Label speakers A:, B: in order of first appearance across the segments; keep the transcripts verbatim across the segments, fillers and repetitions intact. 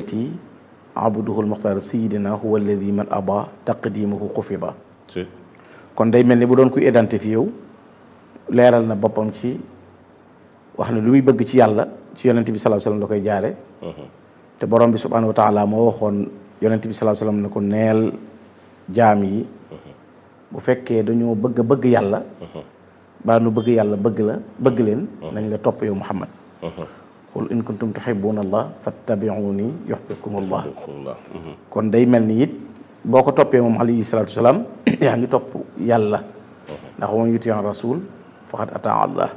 A: wasiyati abduhu almuxtaar sayidina huwa alladi man aba taqdimuhu xufida kon day mel ni bu doon kuy identifié yow leeral na boppam ci wax ne lu muy bëgg ci yàlla ci yonent bi sallallahu alayhi wasallam la koy jaare te borom bi subhanahu wa taala moo waxoon yonent bi sallallahu alayhi wasallam ne ko neel jaam yi bu fekkee dañoo bëgg bëgg yàlla baa nu bëgg yàlla bëgg la bëgg leen nañ la topp yow Muhammad qul in kuntum tuhibbuna allah fattabi'uni yuhibbukum allah kon day mel ni it boo ko toppee moom alayhi salatu wasalaam yaa ngi topp yàlla ndax man yuti rasul faqad ata allah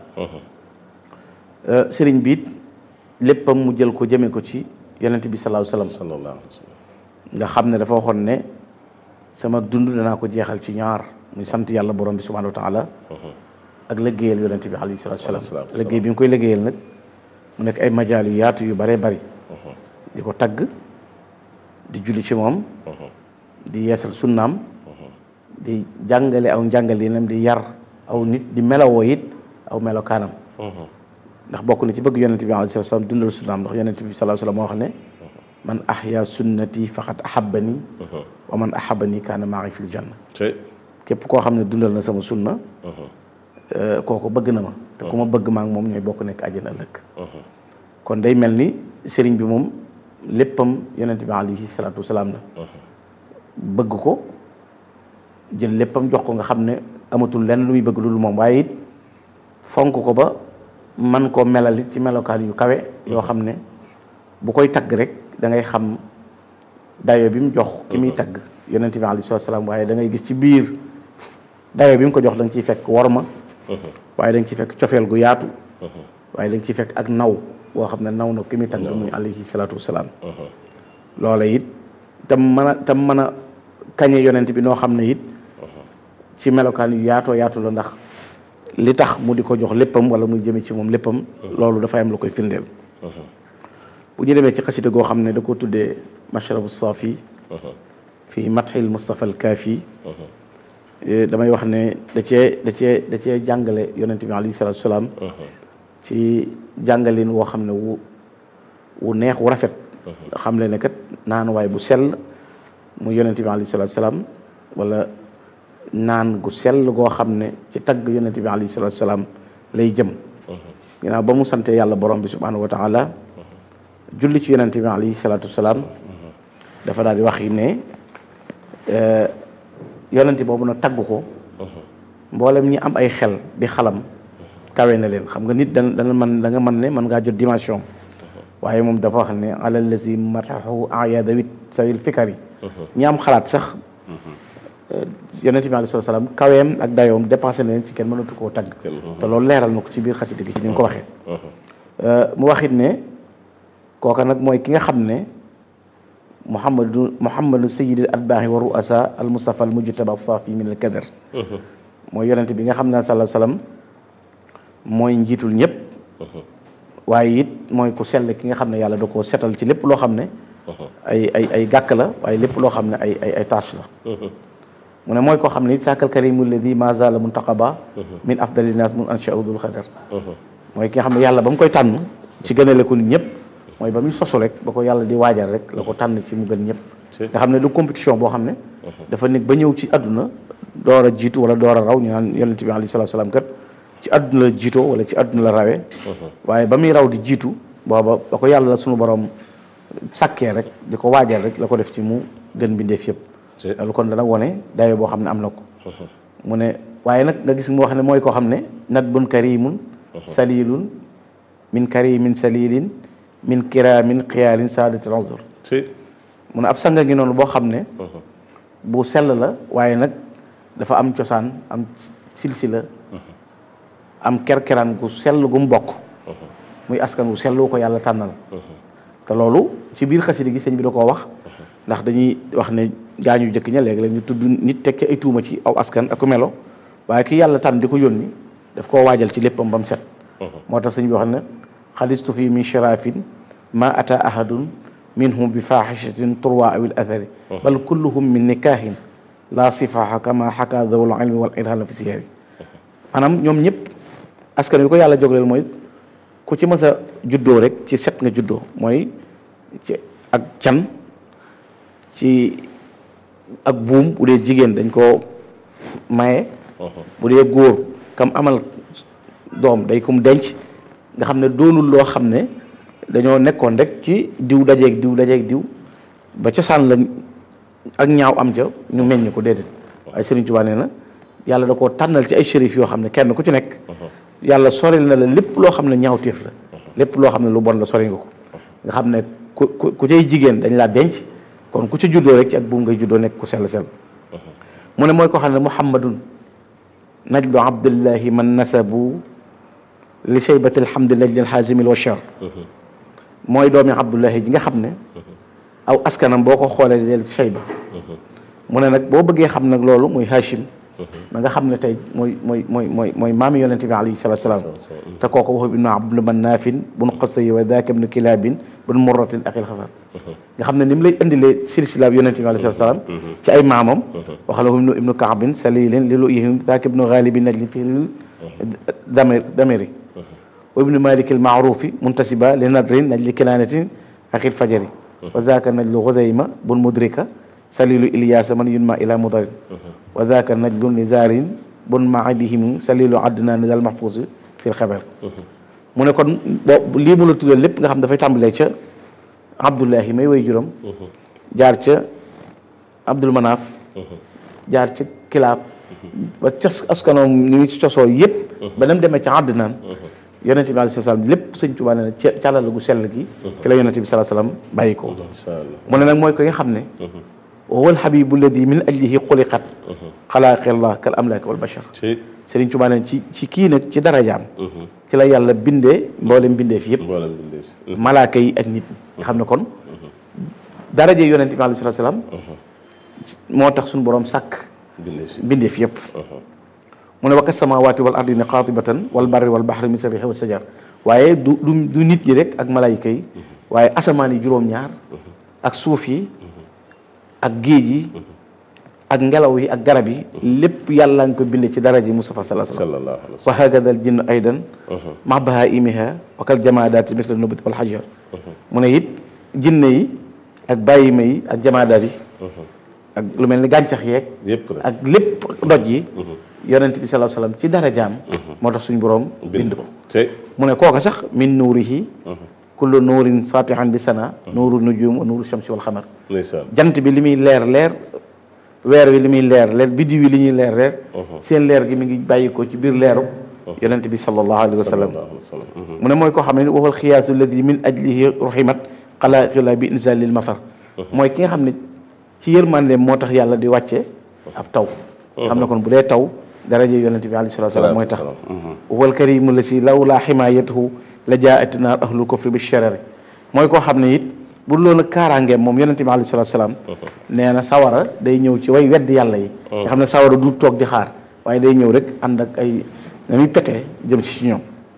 A: sëriñ bi it léppam mu jël ko jëme ko ci yonent bi sallallahu alayhi wasallam nga xam ne dafa waxoon ne sama dund danaa ko jeexal ci ñaar muy sant yàlla borom bi subhanahu wa taala ak liggéeyal yonent bi alayhi salatu wasallam liggéey bi nga koy liggéeyal nag mu nekk ay majaal yu yaatu yu bare bari di ko tagg di julli ci moom di yeesal sunnaam di jàngale aw njàngalinam di yar aw nit di melawoo it aw melokaanam ndax bokk na ci bëgg yonent bi alayhi salaam dundal sunnaam ndax yonent bi sallallahu alayhi wasallam moo wax ne man ahya sunnati faqad ahabbani wa man ahabbani kaana ma'i fil janna képp koo xam ne dundal na sama sunna kooku bëgg na ma te ku ma bëgg maa ngi moom ñooy bokk nekk àjjana ëllëg kon day mel ni sëriñ bi moom léppam yonent bi alayhi salaatu wasalaam la bëgg ko jël léppam jox ko nga xam ne amatul lenn lu muy bëgg loolu moom waaye it fonk ko ba man koo melal it ci melokaan yu kawe yoo xam ne bu koy tagg rek da ngay xam dayo bi mu jox ki muy tagg yonent bi alayhi salaatu wasalaam waaye da ngay gis ci biir dayo bi mu ko jox da nga ciy fekk worma waaye da nga ciy fekk cofeel gu yaatu waaye da nga ciy fekk ak naw boo xam ne naw na ki muy tagg muy alayhi salaatu wasalaam loola it tam mën a tam mën a kañe yonent bi noo xam ne it ci melokaan yu yaatoo yaatu la ndax li tax mu di ko jox léppam wala muy jëme ci moom léppam loolu dafay am lu koy firndeel bu ñu demee ci xasida goo xam ne da ko tuddee mashrabu safi fi madhil mustafa al kaafi damay wax ne da cee da cee da cee jàngale yonent bi alayhi salatu wasalaam ci jàngalin woo xam ne wu wu neex wu rafet xam le ne kat naan waay bu sell mu yonent bi alayhi salatu wasalaam wala naan gu sell goo xam ne ci tagg yonent bi alayhi salatu wasalaam lay jëm ginnaaw ba mu sante yàlla borom bi subhanahu wa taala julli ci yonent bi alayhi salatu wasalaam dafa daal di wax yi ne yonent boobu nag tagg ko mboolem ñi am ay xel di xalam kawe na leen xam nga nit dana dana mën da nga mën ne mën ngaa jot dimension waaye moom dafa wax ne alal lazi matahu ayadawit sawil fikari ñi am xalaat sax yonent bi alayhi salaam kaweem ak dayoom dépassé na leen ci kenn mënatu koo tagg te loolu leeral na ko ci biir xasida gi ci ni nga ko waxee mu waxit ne kooka nag mooy ki nga xam ne muhammadu muhammadu sayyidil atbaahi wa ru'asa al mustafa al mujtaba safi min al kadar mooy yonent bi nga xam ne sallallahu alayhi wasallam mooy njiitul ñëpp waaye it mooy ku sell ki nga xam ne yàlla da koo setal ci lépp loo xam ne ay ay ay gàkk la waaye lépp loo xam ne ay ay ay tâche la mu ne mooy koo xam ne it saakal karimu alladi ma zala muntaqaba min afdali nas mun ansha'udul xadar mooy ki nga xam ne yàlla ba mu koy tànn ci gënale ko nit ñëpp mooy ba muy sosu rek ba ko yàlla di waajal rek la ko tànn ci mu gën ñëpp nga xam ne du compétition boo xam ne dafa nekk ba ñëw ci àdduna door a jiitu wala door a raw ñu naan yonent bi alayhi salaatu salaam kat ci àdduna la jiitoo wala ci àdduna la rawee waaye ba muy raw di jiitu booba ba ko yàlla sunu borom sàkkee rek di ko waajal rek la ko def ci mu gën bindeef yëpp loolu kon dana wone dayo boo xam ne am na ko mu ne waaye nag nga gis mu wax ne mooy koo xam ne nadbun karimun salilun min karimin salilin min kiramin xiyaarin saadatil uzur mu ne ab sanga ngi noonu boo xam ne bu sell la waaye nag dafa am cosaan am silsila am kerkeraan gu sell gu mu bokk muy askan wu sell wu ko yàlla tànnal te loolu ci biir xasida gi sëñ bi da koo wax ndax dañuy wax ne gaañu jëkk ña léegi la ñu tudd nit tekki ay tuuma ci aw askan ak ku melo waaye ki yàlla tànn di ko yónni daf koo waajal ci léppam ba mu set moo tax sëñ bi wax ne xalistu fi min sharafin ma ata ahadun minhum bi fahishatin turwa awil athari bal kulluhum min nikahin la sifaha kama xaka dawul ilmi wal irhana fi siyari maanaam ñoom ñëpp askan wi ko yàlla jógleel mooy ku ci mës a juddoo rek ci set nga juddoo mooy ci ak can ci ak buum bu dee jigéen dañ koo maye bu dee góor kam amal doom day kum denc nga xam ne doonul loo xam ne dañoo nekkoon rek ci diw dajeeg diw dajeeg diw ba cosaan la ak ñaaw am ca ñu meññ ko déedéet waaye Serigne Touba nee na yàlla da koo tànnal ci ay shérif yoo xam ne kenn ku ci nekk yàlla soril na la lépp loo xam ne ñaaw téef la lépp loo xam ne lu bon la sori nga ko nga xam ne ku ku ku cay jigéen dañ laa denc kon ku ci juddoo rek ci ak buum ngay juddoo nekk ku sell sell mu ne mooy ko xam ne muhammadun najlu abdullahi man nasabu li shaybati alhamdulilah lil xaasimil wachar mooy doomi abdullahi ji nga xam ne aw askanam boo ko xoolee del shayba mu ne nag boo bëggee xam nag loolu muy hashim ma nga xam ne tey mooy mooy mooy mooy mooy maami yonente bi alayhi salatu salaam te kooku waxu ibnu abdu mannaafin bun qasay wa daaka ibnu kilaabin bun murratin akil xafar nga xam ne ni mu lay indilee silsilaab yonente bi alayhi salatu salaam ci ay maamam waxala ibnu ibnu kaabin salilin li lu ihim daaka ibnu xaalibin najli fi damir damiri wa ibnu malik al maarufi muntasiba li nadrin najli kinaanatin akil fajari wa zaaka najlu xuzayma bun mudrika salilu ilyasa man yunma ila mudarin wa zaaka najlu nizarin bun maadihim salilu addna nidal mahfuz fi lxabar mu ne kon boo lii mu la tuddee lépp nga xam dafay tàmbalee ca abdullahi may way juróom jaar ca abdul manaaf jaar ca kilaab ba cos askanoom ni mu ci cosoo yëpp ba dem demee ca addnaan yonente bi alayhi salaam lépp sëñ Tuubaa ne ca càllal gu sell gi ci la yonente bi salaa salaam bàyyi ko mu ne nag mooy ko nga xam ne wal habibu alladi min ajlihi xuliqat xalaaqillah kal amlaak wal bashar Sëriñ Tuubaa ne ci ci kii nag ci darajaam ci la yàlla bindee mboolem bindee fi yëpp malaaka yi ak nit nga xam ne kon daraje yonente bi alayhi salaam moo tax suñu borom sàkk bindee fi yëpp mu ne wakka samawaati wal ardina qaatibatan wal barri wal baxri min sarrihi wa sajar waaye du du du nit ñi rek ak malaayika yi waaye asamaan yi juróom-ñaar ak suuf yi ak géej yi ak ngelaw yi ak garab yi lépp yàlla nga ko bindee ci daraja Mustafa sallallahu alayhi wa sallam wa hakada al jinnu aydan ma bahaimiha wa kal jamaadaati misla nubati wal hajar mu ne it jinne yi ak bàyyima yi ak jamaadaat yi ak lu mel ni gàncax yeeg ak lépp doj yi yonent bi sallallahu alayhi wasallam ci darajaam moo tax suñu borom bind ko mu ne kooka sax min nuurihi kullu nuurin satihan bi sana nuuru nujum wa nuuru shamsi wal xamar jant bi li muy leer leer weer wi li muy leer leer biddi wi li ñuy leer leer seen leer gi mi ngi bàyyi ko ci biir leeru yonent bi sallallahu alayhi wa sallam mu ne mooy koo xam ne waxal xiyaasu alladi min ajlihi rahimat xalaaqila bi inzalil matar mooy ki nga xam ne ci yërmandeem moo tax yàlla di wàcce ab taw xam ne kon bu dee taw daraje yonente bi alayhi salatu wasalam mooy tax wal karimu la si law laa ximaayatuhu la jaa'at naar ahlul kufri bi sharari mooy koo xam ne it bu loolu nag kaaraangeem moom yonente bi alayhi salatu wasalam nee na sawara day ñëw ci way weddi yàlla yi nga xam ne sawara du toog di xaar waaye day ñëw rek ànd ak ay na muy petee jëm ci ci ñoom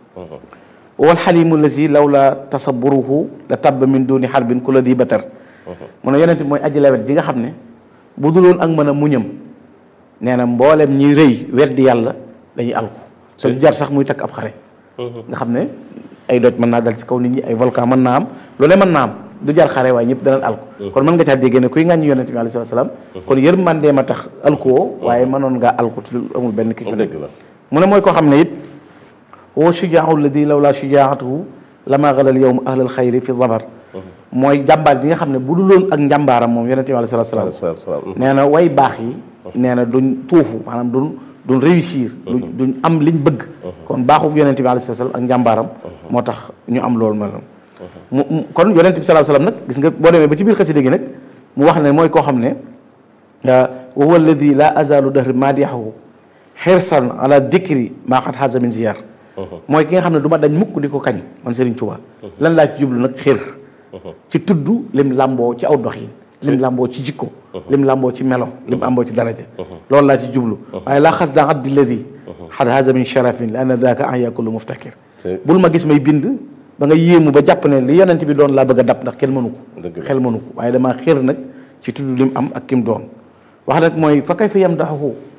A: wal xalimu la si law la tasaburuhu la tabba min duni xarbin ku la di batar mu ne yonente bi mooy aji lawet ji nga xam ne bu duloon ak mën a muñam nee na mboolem ñi rëy weddi yàlla dañuy alku te du jar sax muy takk ab xare nga xam ne ay doj mën naa dal ci kaw nit ñi ay volcan mën naa am lu ne mën naa am du jar xare waaye ñëpp danañ alku kon mën nga caa déggee ne kuy ngàññi yonente bi alayhi salaam kon yërmande ma tax alkuwoo waaye mënoon ngaa alku te amul benn ki mu ne mooy koo xam ne it woo shujaau alladi law la shujaatuhu lama galal yowm ahlal xayri fi zabar mooy jàmbaar bi nga xam ne bu dul loon ak njàmbaaram moom yonente bi alayhi salaam nee na way baax yi nee na duñ tuufu maanaam duñ duñ réussir duñ duñ am liñ bëgg kon baaxu yonente bi alayhi salaam ak njàmbaaram moo tax ñu am loolu ma mu kon yonente bi sallallahu alayhi wasallam nag gis nga boo demee ba ci biir xasida gi nag mu wax ne mooy koo xam ne wa huwa alladi la azalu dahri madihahu xirsan ala dikri maa xat haza min ziyar mooy ki nga xam ne du ma dañ mukk di ko kañ man Serigne Touba lan laa ci jublu nag xir ci tudd lim làmboo ci aw doxin lim làmboo ci jikko lim làmboo ci melo lim àmboo ci daraja loolu laa ci jublu waaye laa xas daa abdi ladi xad haza min sharafin li anna daaka ahya kullu muftakir bul ma gis may bind ba nga yéemu ba jàpp ne li yonent bi doon laa bëgg a dab ndax kenn mënu ko xel mënu ko waaye damaa xir nag ci tudd lim am ak kim doon wax nag mooy fa kayfa yamdaxuhu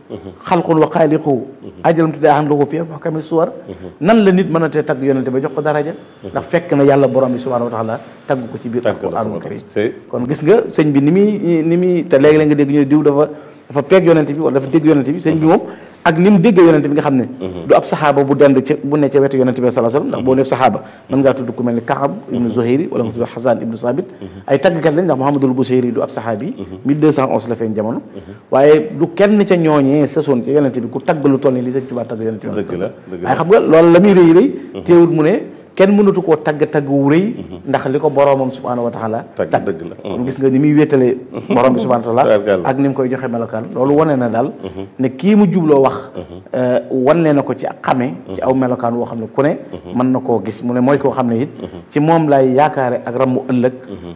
A: xalqun wa xaaliqu ajalam tudde an lahu fi muhkami suwar nan la nit mën a tee tagg yonente ba jox ko daraja ndax fekk na yàlla borom bi subhanahu wa taala tagg ko ci biir alquranul karim kon gis nga sëñ bi ni muy ni muy te léegi la nga dégg ñu diw dafa dafa peeg yonente bi wala dafa dégg yonente bi sëñ bi moom ak ni mu déggee yonente bi nga xam ne du ab saxaaba bu dend ci bu ne ca wetu yonente bi sallallahu alayhi wasallam ndax boo nekk saxaaba mën ngaa tudd ku mel ni Kaab ibnu Zuhayri wala nga tudd Hasan ibnu Sabit ay taggkat lañ ndax Muhammadul Busayri du ab saxaabi mille deux cent onze la feeñ jamono waaye du kenn ca ñooñee sasoon ca yonente bi ku tagg lu toll ni li sëñ Tuubaa tagg yonente bi waaye xam nga loolu la muy rëy rëy teewul mu ne kenn mënatu koo tagg tagg wu rëy ndax li ko boromam subhanahu wa taala tagg dëgg la kon gis nga ni muy wéetale borom bi subhanahu wa taala ak ni mu koy joxe melokaan loolu wane na daal ne kii mu jubloo wax wane na ko ci ak xame ci aw melokaan woo xam ne ku ne mën na koo gis mu ne mooy koo xam ne it ci moom lay yaakaare ak rammu ëllëg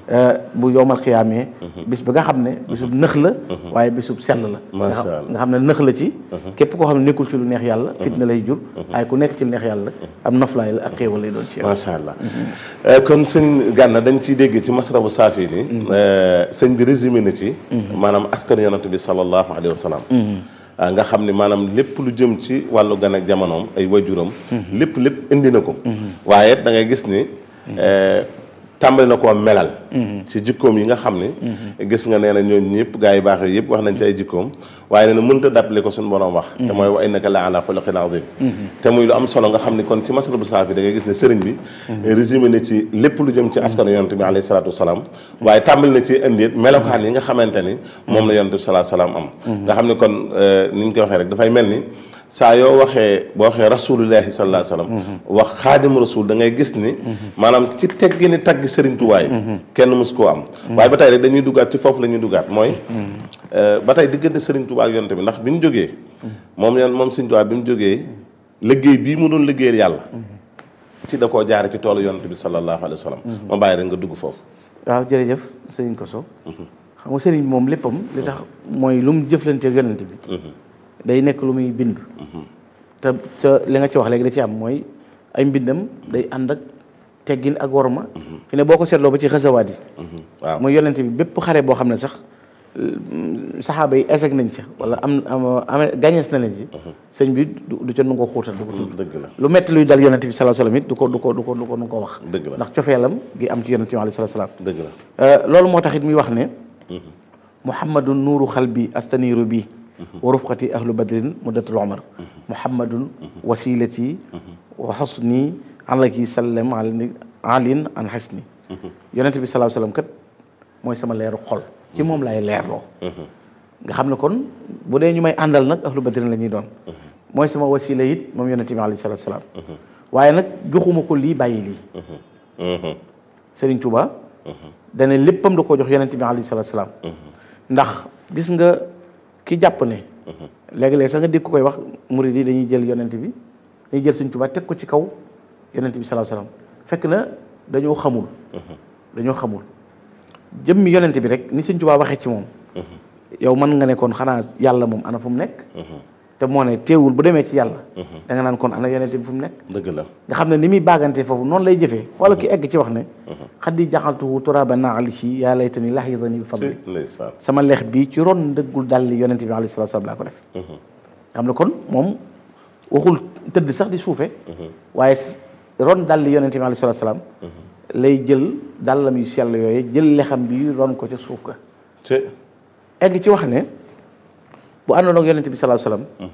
A: bu yowmal xiyaamee bis bi nga xam ne bisub nëx la waaye bisub sell la nga xam ne nëx la ci képp koo xam ne nekkul ci lu neex yàlla fitna lay jur waaye ku nekk ci lu neex yàlla am noflaay la ak xéewal lay doon
B: macha allah kon sëñ Gana dañ ciy dégg ci masrabu saafi ni sëñ bi résumé na ci maanaam askan yonent bi sallallahu alayhi wa sallam nga xam ne maanaam lépp lu jëm ci wàllu gan ak jamonoom ay wajuram lépp lépp indi na ko waaye da ngay gis ni tàmbali na koo melal ci jikkoom yi nga xam ne gis nga nee na ñooñu ñëpp gaa yi baax yooyu yëpp wax nañ ci ay jikkoom waaye nee na mënut a dàppale ko suñu borom wax te mooy wa innaka la ala xuluqin azim te muy lu am solo nga xam ne kon ci masrabu saafi da ngay gis ne sëriñ bi résumé na ci lépp lu jëm ci askanu yonent bi alayhi salaatu wasalaam waaye tàmbali na ci indi melokaan yi nga xamante ni moom la yonent bi salaatu salaam am nga xam ne kon ni ñu koy waxee rek dafay mel ni saa yoo waxee boo waxee rasulullahi sallallahu alayhi wasallam wax xaadimu rasul da ngay gis ni maanaam ci teggi ni tagg Sëriñ Tuubaa kenn mës koo am waaye ba tey rek dañuy duggaat ci foofu la ñuy duggaat mooy ba tey diggante Sëriñ Tuubaa ak yonte bi ndax bi ñu jógee moom yoon moom Sëriñ Tuubaa bi mu jógee liggéey bii mu doon liggéeyal yàlla ci da koo jaare ci toolu yonte bi sallallahu alayhi wasallam ma bàyyi rek nga dugg foofu waaw
A: jërëjëf sëriñ Koso xam nga sëriñ moom léppam li tax mooy lu mu jëflante ak yonente bi day nekk lu muy bind te te li nga ci wax léegi da ci am mooy ay mbindam day ànd ak teggin ak worma fi ne boo ko seetloo ba ci xasawaat yi waaw mooy yonente bi bépp xare boo xam ne sax saxaaba yi échec nañ ca wala am am gañees na leen ci sëñ bi du ca nu nga ko xuutal du ko tudd
B: dëgg la
A: lu metti luy dal yonente bi sallallahu alayhi wasallam it du ko du ko du ko du ko nu ko wax
B: dëgg la
A: ndax cofeelam gi am ci yonente bi alayhi salaam
B: dëgg la
A: loolu moo tax it muy wax ne muhammadun nuuru xalbi astaniiru bi wa rufqati ahlu badrin muddatul umar muhammadun wasilati wa xusni alaki sallam alin an xasni yonente bi sallallahu alayhi wasallam kat mooy sama leeru xol ci moom lay leerloo nga xam ne kon bu dee ñu may àndal nag ahlu badrin la ñuy doon mooy sama wasila it moom yonente bi alayhi salatu salaam waaye nag joxuma ko lii bàyyi lii Sëriñ Tuubaa dane léppam da koo jox yonente bi alayhi salatu salaam ndax gis nga ki jàpp ne léegi-léegi sax nga dégg ko koy wax murid yi dañuy jël yonent bi dañuy jël Sëriñ Tuubaa teg ko ci kaw yonent bi sallallahu alayhi wasallam fekk na dañoo xamul dañoo xamul jëmmi yonent bi rek ni Sëriñ Tuubaa waxee ci moom yow mën nga ne kon xanaa yàlla moom ana fu mu nekk te moo ne teewul bu demee ci yàlla da nga naan kon ana yonent bi fu mu nekk
B: dëgg la nga
A: xam ne ni muy baagante foofu noonu lay jëfee wala ki egg ci wax ne xaddi jaxaltuhu turaba naalihi yaa laytani lahidani bi fadli sama leex bi ci ron ndëggul dalli yonent bi alayhi salaatu salaam laa ko def nga xam ne kon moom waxul tëdd sax di suufe waaye ron dalli yonent bi alayhi salaatu salaam lay jël dàllam yu sell yooyu jël lexam bi ron ko ca suuf ga egg ci wax ne bu àndoon ak yonent bi sallallahu alayhi wasallam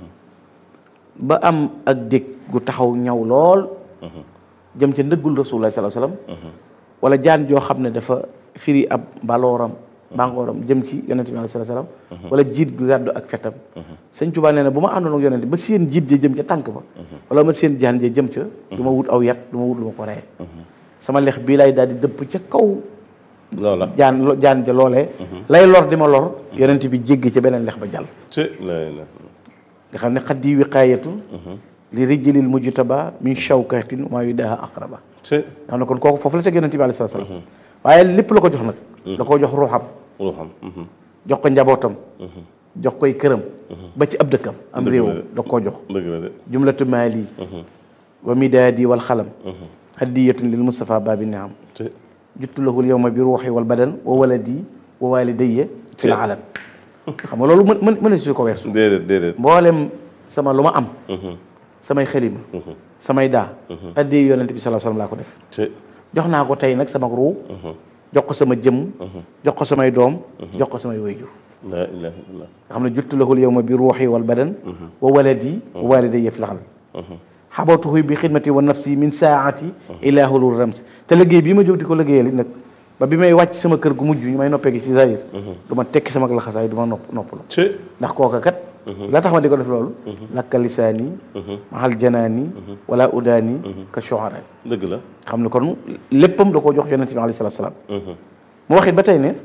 A: ba am ak dég gu taxaw ñaw lool jëm ca ndëggul rasulullah sallallahu alayhi wasallam wala jaan joo xam ne dafa firi ab balooram bàngooram jëm ci yonent bi sallallahu alayhi wasallam wala jiit gu gàddu ak fetam Sëñ Tuubaa nee na bu ma àndoon ak yonent ba seen jiit ja jëm ca tànk ba wala ma seen jaan ja jëm ca du ma wut aw yat du ma wut lu ma ko reye sama lex bii lay daal di dëpp ca kaw
B: loola
A: jaan jaan ja loolee lay lor di ma lor yonent bi jéggi ca beneen lex ba jàll nga xam ne xaddi wiqaayatu li rijlil mujtaba min shawkatin maa yudaha aqraba nga xam ne kon kooku foofu la teg yonent bi alayhi salaam waaye lépp la ko jox nag da koo jox ruuxam
B: ruuxam
A: jox ko njabootam jox koy këram ba ci ab dëkkam am réewam da koo jox jumlatu maali wa midaadi wal xalam hadiyatun lil Mustafa babi niam juttu lahul yawma bi ruuxi wal badan wa waladi wa walidayya fil alam xam nga loolu mën mën mën su ko weesu
B: déedéet déedéet
A: mboolem sama lu ma am samay xalima samay daa addi yonent bi sallallahu alayhi wasallam laa ko def jox naa ko tey nag sama ruu jox ko sama jëmm jox ko samay doom jox ko samay wayjur
B: la ilaha illallah
A: nga xam ne juttu lahul yawma bi ruuxi wal badan wa waladi wa walidayya fil xalbi xabatuhu bi xidmati wa nafsi min saati ila hulul rams te liggéey bii ma jóg di ko liggéeyal nag ba bi may wàcc sama kër gu mujj ñu may noppee gi ci zahir du ma tekki sama laxasaay du ma nopp noppalu ndax kooka kat la tax ma di ko def loolu lakka lisaani mahal janaani wala udaani ka shu'ara
B: dëgg la
A: xam ne kon léppam da koo jox yonent bi alayhi salaatu salaam mu waxit ba tey ne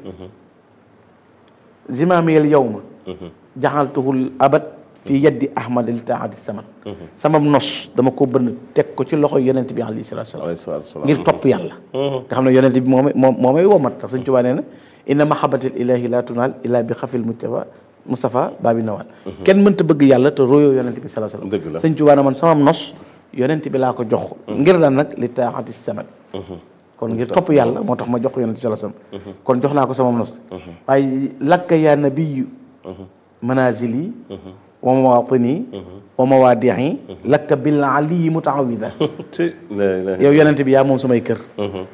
A: zimaamiyal yawma jaxaltuhul abad fi yaddi ahmad li taati samad sama nos dama ko bënn teg ko ci loxo yonent bi alayhi salaatu salaam ngir topp yàlla nga xam ne yonent bi moo may moo moo may womat tax Sëñ Tuubaa nee na inna mahabbatil ilahi la tunaal illa bi xafil mustafa Moustapha Babi Nawal kenn mënta bëgg yàlla te royoo yonent bi sallallahu alayhi wasallam Sëñ Tuubaa ne man sama nos yonent bi laa ko jox ngir lan nag li taati samad kon ngir topp yàlla moo tax ma jox ko yonent bi sallallahu alayhi wasallam kon jox naa ko sama nos waaye lakka ya nabiyu manazili wa mawatini wa mawadi'i lakka bil ali mutaawida yow yonent bi yaa moom samay kër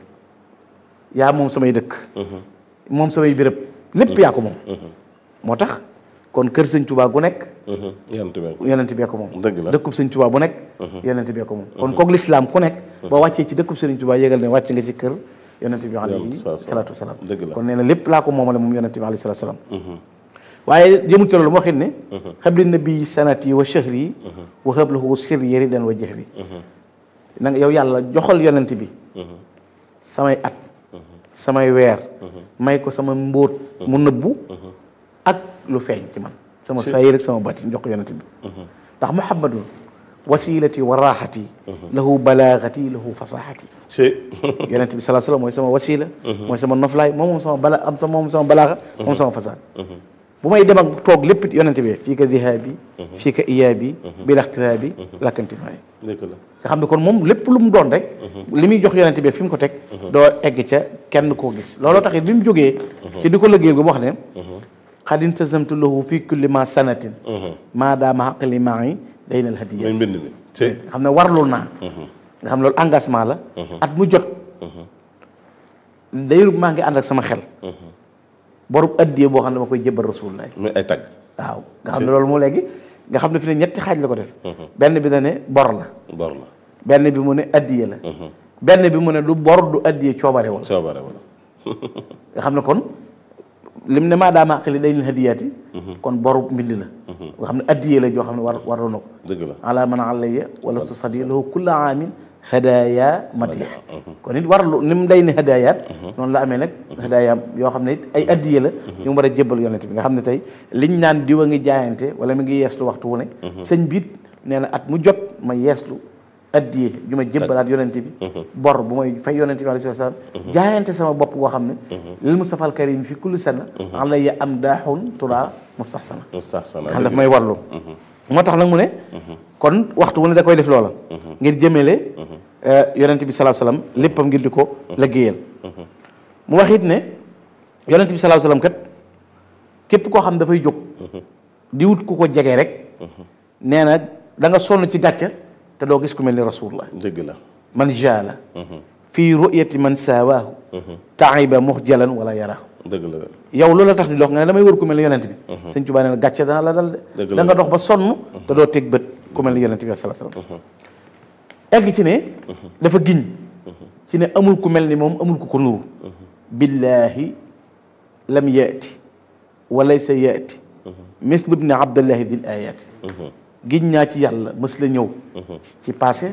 A: yaa moom samay dëkk moom samay béréb lépp yaa ko moom moo tax kon kër Sëñ Tuubaa gu nekk yonent bi ko moom dëkkub Sëñ Tuubaa bu nekk yonent bi ko moom kon kook lislaam ku nekk boo wàccee ci dëkkub Sëñ Tuubaa yégal ne wàcc nga ci kër yonent bi alayhi salaatu wasalaam kon nee na lépp laa ko moomale moom yonent bi alayhi salaatu wasalaam waaye jëmul ci loolu moo xam ne xabli nabi sanati wa shahri wa hablahu sirri ridan wa jahri na nga yow yàlla joxal yonent bi samay at samay weer may ko sama mbóot mu nëbbu ak lu feeñ ci man sama sayir ak sama batin jox ko yonent bi ndax muhammadun wasilati wa raxati lahu balaagati lahu fasaxati yonent bi sallallahu alayhi wasallam mooy sama wasila mooy sama noflaay moom moom sama bala am sama moom sama balaaxa moom sama fasaxa bu may dem ak toog lépp yonent bi fii ka zihaabi fii ka iyaabi bi laxtiraabi lakkantimaay nga xam ne kon moom lépp lu mu doon rek li muy jox yonent bi fi mu ko teg doo egg ca kenn koo gis looloo tax it bi mu jógee ci di ko lëggéeyal gu mu wax ne xad intazamtu lahu fi kulli ma sanatin maa daama xaqli maa yi day nal hadiya mbind mi nga xam ne warlul naa nga xam ne loolu engagement la at mu jot dayru maa ngi ànd ak sama xel borub addiye boo xam ne dama koy jébbal rasulullah
B: muy ay tagg
A: waaw nga xam ne loolu moo léegi nga xam ne fi ne ñetti xaaj la ko def benn bi da ne bor la
B: bor la
A: benn bi mu ne addiye la benn bi mu ne du bor du addiye coobare wala
B: coobare wala
A: nga xam ne kon lim ne maa daama aqli day leen hadiyaati kon boru mbind la nga xam ne addiye la joo xam ne war waroon na ko
B: dëgg la
A: ala man alayya wala su sadi lahu kulla aamin hadaya matiya kon it warlu ni mu day ne hadayaat noonu la amee nag hadaya yoo xam ne it ay addiye la ñu war a jébbal yonent bi nga xam ne tey liñ naan diwa ngi jaayante wala mi ngi yeeslu waxtu wu ne sëñ biit nee na at mu jot ma yeeslu addiye ju ma jébbalaat yonent bi bor bu may fay yonent bi alayhi salaam jaayante sama bopp boo xam ne lil Mustafa al Karim fi kulli sana alayya am daaxun tura mustahsana
B: mustahsana
A: xam daf may warlu moo tax nag mu ne kon waxtu wu ne da koy def loola ngir jëmele yonent bi sallallahu alayhi wasallam léppam ngir di ko liggéeyal mu wax it ne yonent bi sallallahu alayhi wasallam kat képp koo xam dafay jóg di wut ku ko jege rek nee na da nga sonn ci gàcca te doo gis ku mel ni rasulullah
B: dëgg la
A: man jaala fii ru'yati man saawaahu taiba muxjalan wala yaraahu
B: dëgg la
A: yow loolu la tax di dox nga ne damay wër ku mel ni yonent bi Sëñ Tuubaa nee na gàcce dana la dal de da nga dox ba sonn te doo teg bët ku mel ni yonent bi sallallahu alayhi wasallam egg ci ne dafa giñ ci ne amul ku mel ni moom amul ku ko nuru billahi lam yaati wa laysa yaati mislu ibni abdallahi dil ayati giñ naa ci yàlla mës la ñëw ci passé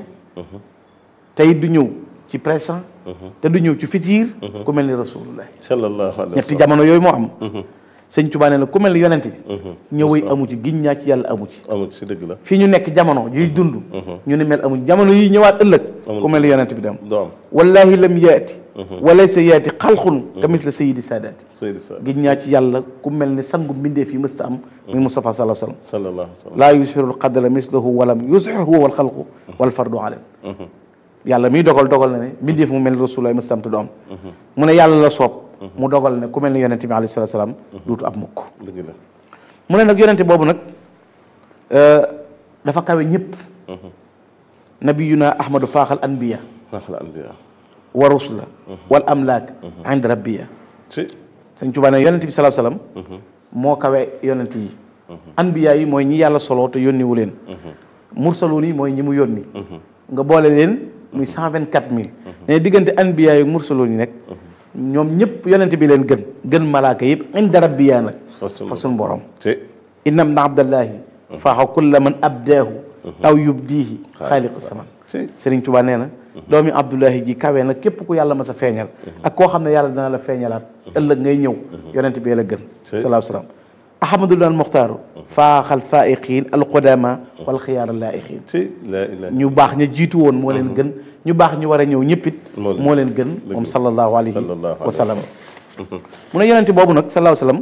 A: tey du ñëw ci présent te du ñëw ci futur ku mel ni rasulullah
B: sallallahu alayhi wa sallam
A: ñetti jamono yooyu moo am sëñ Tuubaa nee na ku mel ni yonent bi ñëwee amu ci giñ ñaa ci yàlla amu ci
B: amu ci dëgg la
A: fii ñu nekk jamono yuy dund ñu ni mel amu ci jamono yi ñëwaat ëllëg ku mel ni yonent bi dem wallahi lam yaati walaysa yaati xalqun ka misla sayyidi saadaati giñ ñaa ci yàlla ku mel ni sangu mbindeef yi mës ta am muy Mustafa sallallahu alayhi wa sallam laa yusirul qadra mislahu walam yusirhu wal xalqu wal fardu alam yàlla miy dogal dogal na ne mbindeef mu mel ni rasulullah mës ta am te du am mu ne yàlla la soob mu dogal ne ku mel ni yonent bi alayhi salaatu salaam duutu ab mukk
B: dëgg la
A: mu ne nag yonente boobu nag dafa kawe ñëpp nabiyuna ahmadu faaxal anbiya
B: faaxal anbiya
A: wa rusula wal amlaak inda rabbiya sëñ Tuubaa ne yonente bi salaa salaam moo kawe yonente yi anbiya yi mooy ñi yàlla solo te yónni wu leen mursaloon yi mooy ñi mu yónni nga boole leen muy cent vingt quatre mille ne diggante anbiya yi mursaloon yi nag ñoom ñëpp yonente bi leen gën gën malaaka yëpp inda rabbiya nag fa suñ borom innam na abdallahi faaxa kulla man abdaahu aw yubdihi xaaliq saman Sëriñ Tuubaa nee na doomi abdullahi ji kawe na képp ku yàlla mas a feeñal ak koo xam ne yàlla dana la feeñalaat ëllëg ngay ñëw yonente bi la gën salaa salaam ahmadullah al muxtaaru faaxal faiqiin al qudama wal xiyaar al laa'iqiin ñu baax ña jiitu woon moo leen gën ñu baax ñu war a ñëw ñëppit moo leen gën moom sallallahu alayhi wa sallam mu ne yonente boobu nag salaa salaam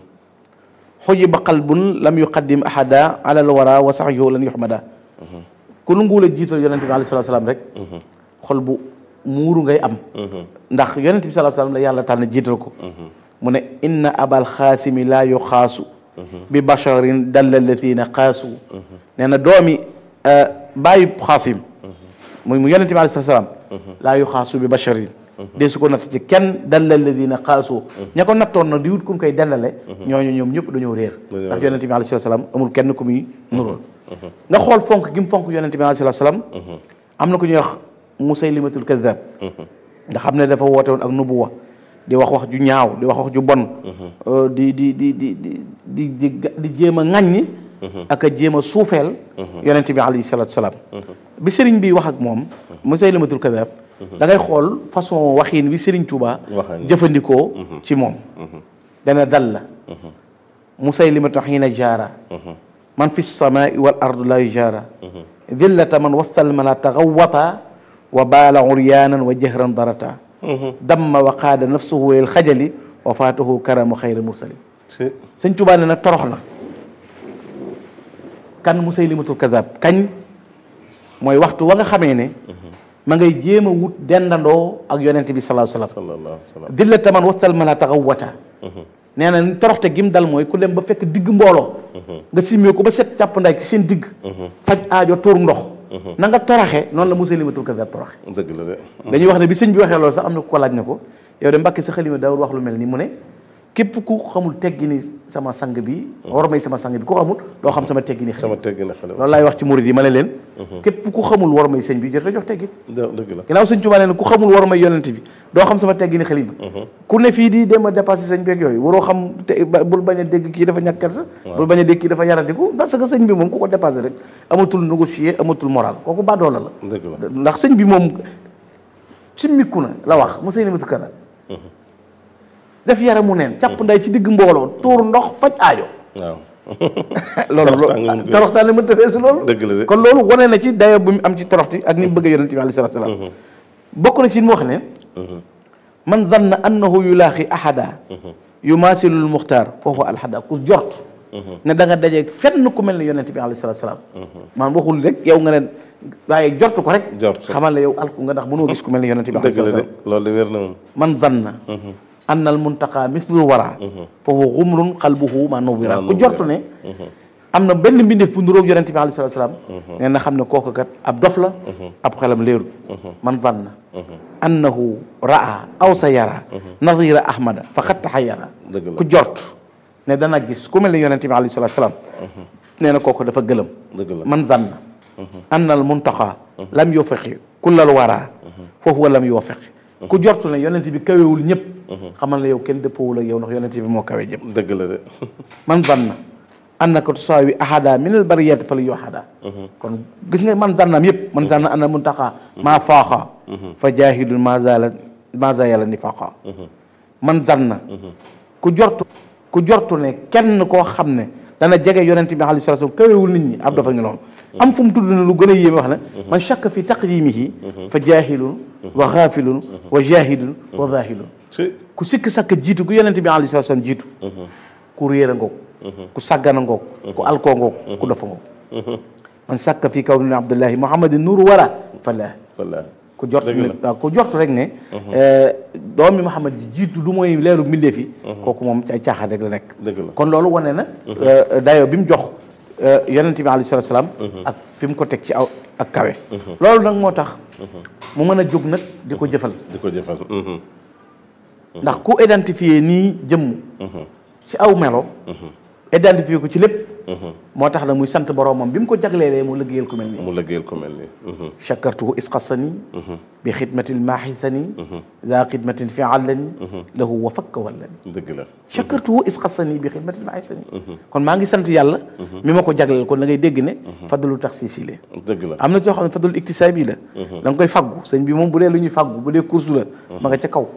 A: xujiba qalbun lam yuqaddim ahada ala al wara wa saxyuhu lan yuxmada ku nu nguur a jiital yonente bi alayhi salaam rek xol bu muuru ngay am ndax yonente bi salaa salaam la yàlla tànn jiital ko mu ne inna abal xaasimi laa yu xaasu bi basharin dalla latina xaasu nee na doomi bàyyi xaasim muy mu yonente bi alayhi salaam laa yu xaasu bi basharin dee su ko natt ci kenn dalla latina xaasu ña ko nattoon nag di wut ku koy dellale ñooñu ñoom ñëpp dañoo réer ndax yonente bi alayhi salaam amul kenn ku muy nuróol nga xool fonk gi mu fonk yonente bi alayhi salaam am na ku ñuy wax Musaylimatul Kazzab nga xam ne dafa woote woon ak nubuwa di wax wax ju ñaaw di wax wax ju bon di di di di di di di jéem a ŋàññi ak a jéem a suufeel yonente bi alayhi salaatu salaam bi sëriñ bi wax ak moom Musaylimatul Kazzab da ngay xool façon waxiin wi sëriñ Tuubaa jëfandikoo ci moom dana dal la Musaylimatu xiina jaara man fi samaai wal ardu la yujaara dillata man wastal mala taxawata wa baala uryaanan wa jahran darata damma wa qaada nafsuhu el xajali wa faatahu karamu xayri mursali sëñ Tuubaa ne nag torox na kan Musaylimatul Kazzab kañ mooy waxtu wa nga xamee ne ma ngay jéem a wut dendandoo ak yonente bi sallallahu alayhi wa sallam dillata man wastal mala taxawata nee na toroxte gim dal mooy ku dem ba fekk digg mbooloo nga simmee ko ba set càpp nday ci seen digg faj aajo tuur ndox na nga toroxe noonu la Musaylimatul Kazzab toroxe
B: dëgg la de
A: dañuy wax ne bi sëñ bi waxee loolu sax am na ko laaj na ko yow de Mbàkke sa xalima daawul wax lu mel ni mu ne képp ku xamul teggi ni sama sang bi war may sama sang bi ku xamul doo xam sama teggi ni xalima
B: sama teggi ni xalima
A: loolu laay wax ci murid yi ma ne leen képp ku xamul war may sëñ bi jot a jox teggi
B: dëgg la
A: ginnaaw sëñ Tuubaa nee na ku xamul war may yonente bi doo xam sama teggi ni xalima ku ne fii di dem a dépassé sëñ beeg yooyu waroo xam te bul bañ a dégg kii dafa ñàkk kersa bul bañ a dégg kii dafa yaradiku parce que sëñ bi moom ku ko dépassé rek amatul négocier amatul moral kooku baadoola la
B: dëgg la
A: ndax sëñ bi moom simmiku na la wax Musaylimatul Kazzab def yaramu neen càpp nday ci digg mbooloo tuur ndox faj aajo
B: waaw
A: loolu toroxtaan ne mënta feesu loolu
B: dëgg la de
A: kon loolu wane na ci dayo bu mu am ci toroxti ak ni mu bëgg a yonente bi alayhi salaatu salaam bokk na ci mu wax ne man zanna annahu yulaaxi ahada yumasilul muxtaar foofu alhada ku jort ne da nga dajeeg fenn ku mel ne yonente bi alayhi salaatu salaam maanaam waxul rek yow nga ne waaye jortu ko rek xamal la yow alku nga ndax mënoo gis ku mel ne yonente bi alayhi salaatu salaam
B: loolu de wér na moom
A: man zanna annal muntaqa mislul wara foofu xumrun xalbuhu ma nuwira ku jortu ne am na benn mbindeef bu nuróog yonente bi alayhi salaatu salaam nee na xam ne kooku kat ab dof la ab xelam leerul man zanna annahu raa aw sa yara nadira ahmada fa xat taxayara ku jort ne dana gis ku mel ne yonente bi alayhi salaatu salaam nee na kooku dafa gëlëm man zanna annal muntaqa lam yuwaffiqi kullal wara foofu lam yuwaffiqi ku jortu ne yonent bi kawewul ñëpp xamal ne yow kenn dëppawul ak yow ndax yonent bi moo kawe jëm
B: dëgg la de
A: man zanna annaka tusaawi ahada min al bariyati fala yu ahada kon gis nga man zannaam yëpp man zanna anna muntaqa maa faaxa fa jaahidun ma zala ma za yàlla nifaqa man zanna ku jortu ku jortu ne kenn koo xam ne dana jege yonent bi alayhi salaam kawewul nit ñi ab dafa ngi noonu am fu mu tudd ne lu gën a yéeme wax ne man shakka fi taqdimihi fa jaahilun wa xaafilun wa jahidun wa zahilun ku sikk sakk jiitu ku yonente bi alayhi salaam jiitu ku réer a ngoog ku sàggana ngoog ku alkoo ngoog ku dafa ngoog man sakka fi kawni abdullahi muhammadin nuuru wala fala
B: fala
A: ku jort ne waaw ku jort rek ne doomi Muhammad ji jiitu du mooy leeru mbindeef yi kooku moom ci ay caaxaan rek la nekk kon loolu wane na dayoo bi mu jox yonent bi alayhi salaatu salaam ak fi mu ko teg ci aw ak kawe loolu nag moo tax mu mën a jóg nag di ko jëfal
B: di ko jëfal
A: ndax ku identifié nii jëmm ci aw melo identifié ko ci lépp moo tax nag muy sant boroomam bi mu ko jagleelee mu liggéeyal ko mel nii
B: mu liggéeyal ko mel nii
A: chakartuhu isqasani bi xidmatin maaxisani daa xidmatin fi allani lahu wa fakka wallani
B: dëgg la
A: chakartuhu isqasani bi xidmatin maaxisani kon maa ngi sant yàlla mi ma ko jagleel kon da ngay dégg ne fadlu taxsiisi la
B: dëgg la
A: am na coo xam ne fadlu iktisaabi la da nga koy faggu sëñ bi moom bu dee lu ñuy faggu bu dee course la ma nga ca kaw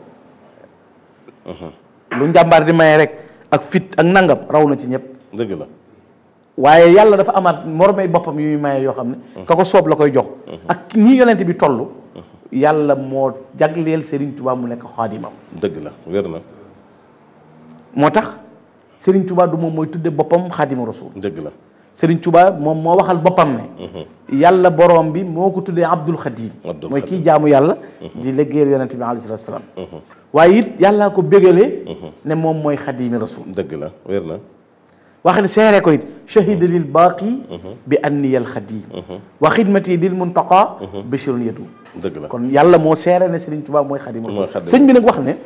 A: lu njàmbaar di maye rek ak fit ak nangam raw na ci ñëpp
B: dëgg la
A: waaye yàlla dafa amaat mormay boppam yu muy maye yoo xam ne ka ko soob la koy jox ak ñi yonent bi toll yàlla moo jagleel Serigne Touba mu nekk xaadimam
B: dëgg la wér na
A: moo tax Serigne Touba du moom mooy tudde boppam xaadimu rasul
B: dëgg la
A: Serigne Touba moom moo waxal boppam ne yàlla borom bi moo ko tuddee Abdul Xadim mooy kii jaamu yàlla di liggéeyal yonent bi alayhi salaatu salaam waaye it yàllaa ko bégalee ne moom mooy xadimi rasul
B: dëgg la wér na
A: wax ne seere ko it shahida lil baaqi bi anniya al xadim wa xidmati lil muntaqa bashirun yadu
B: dëgg la
A: kon yàlla moo seere ne Serigne Touba mooy xadim rasul
B: xadim.
A: sëñ bi nag wax ne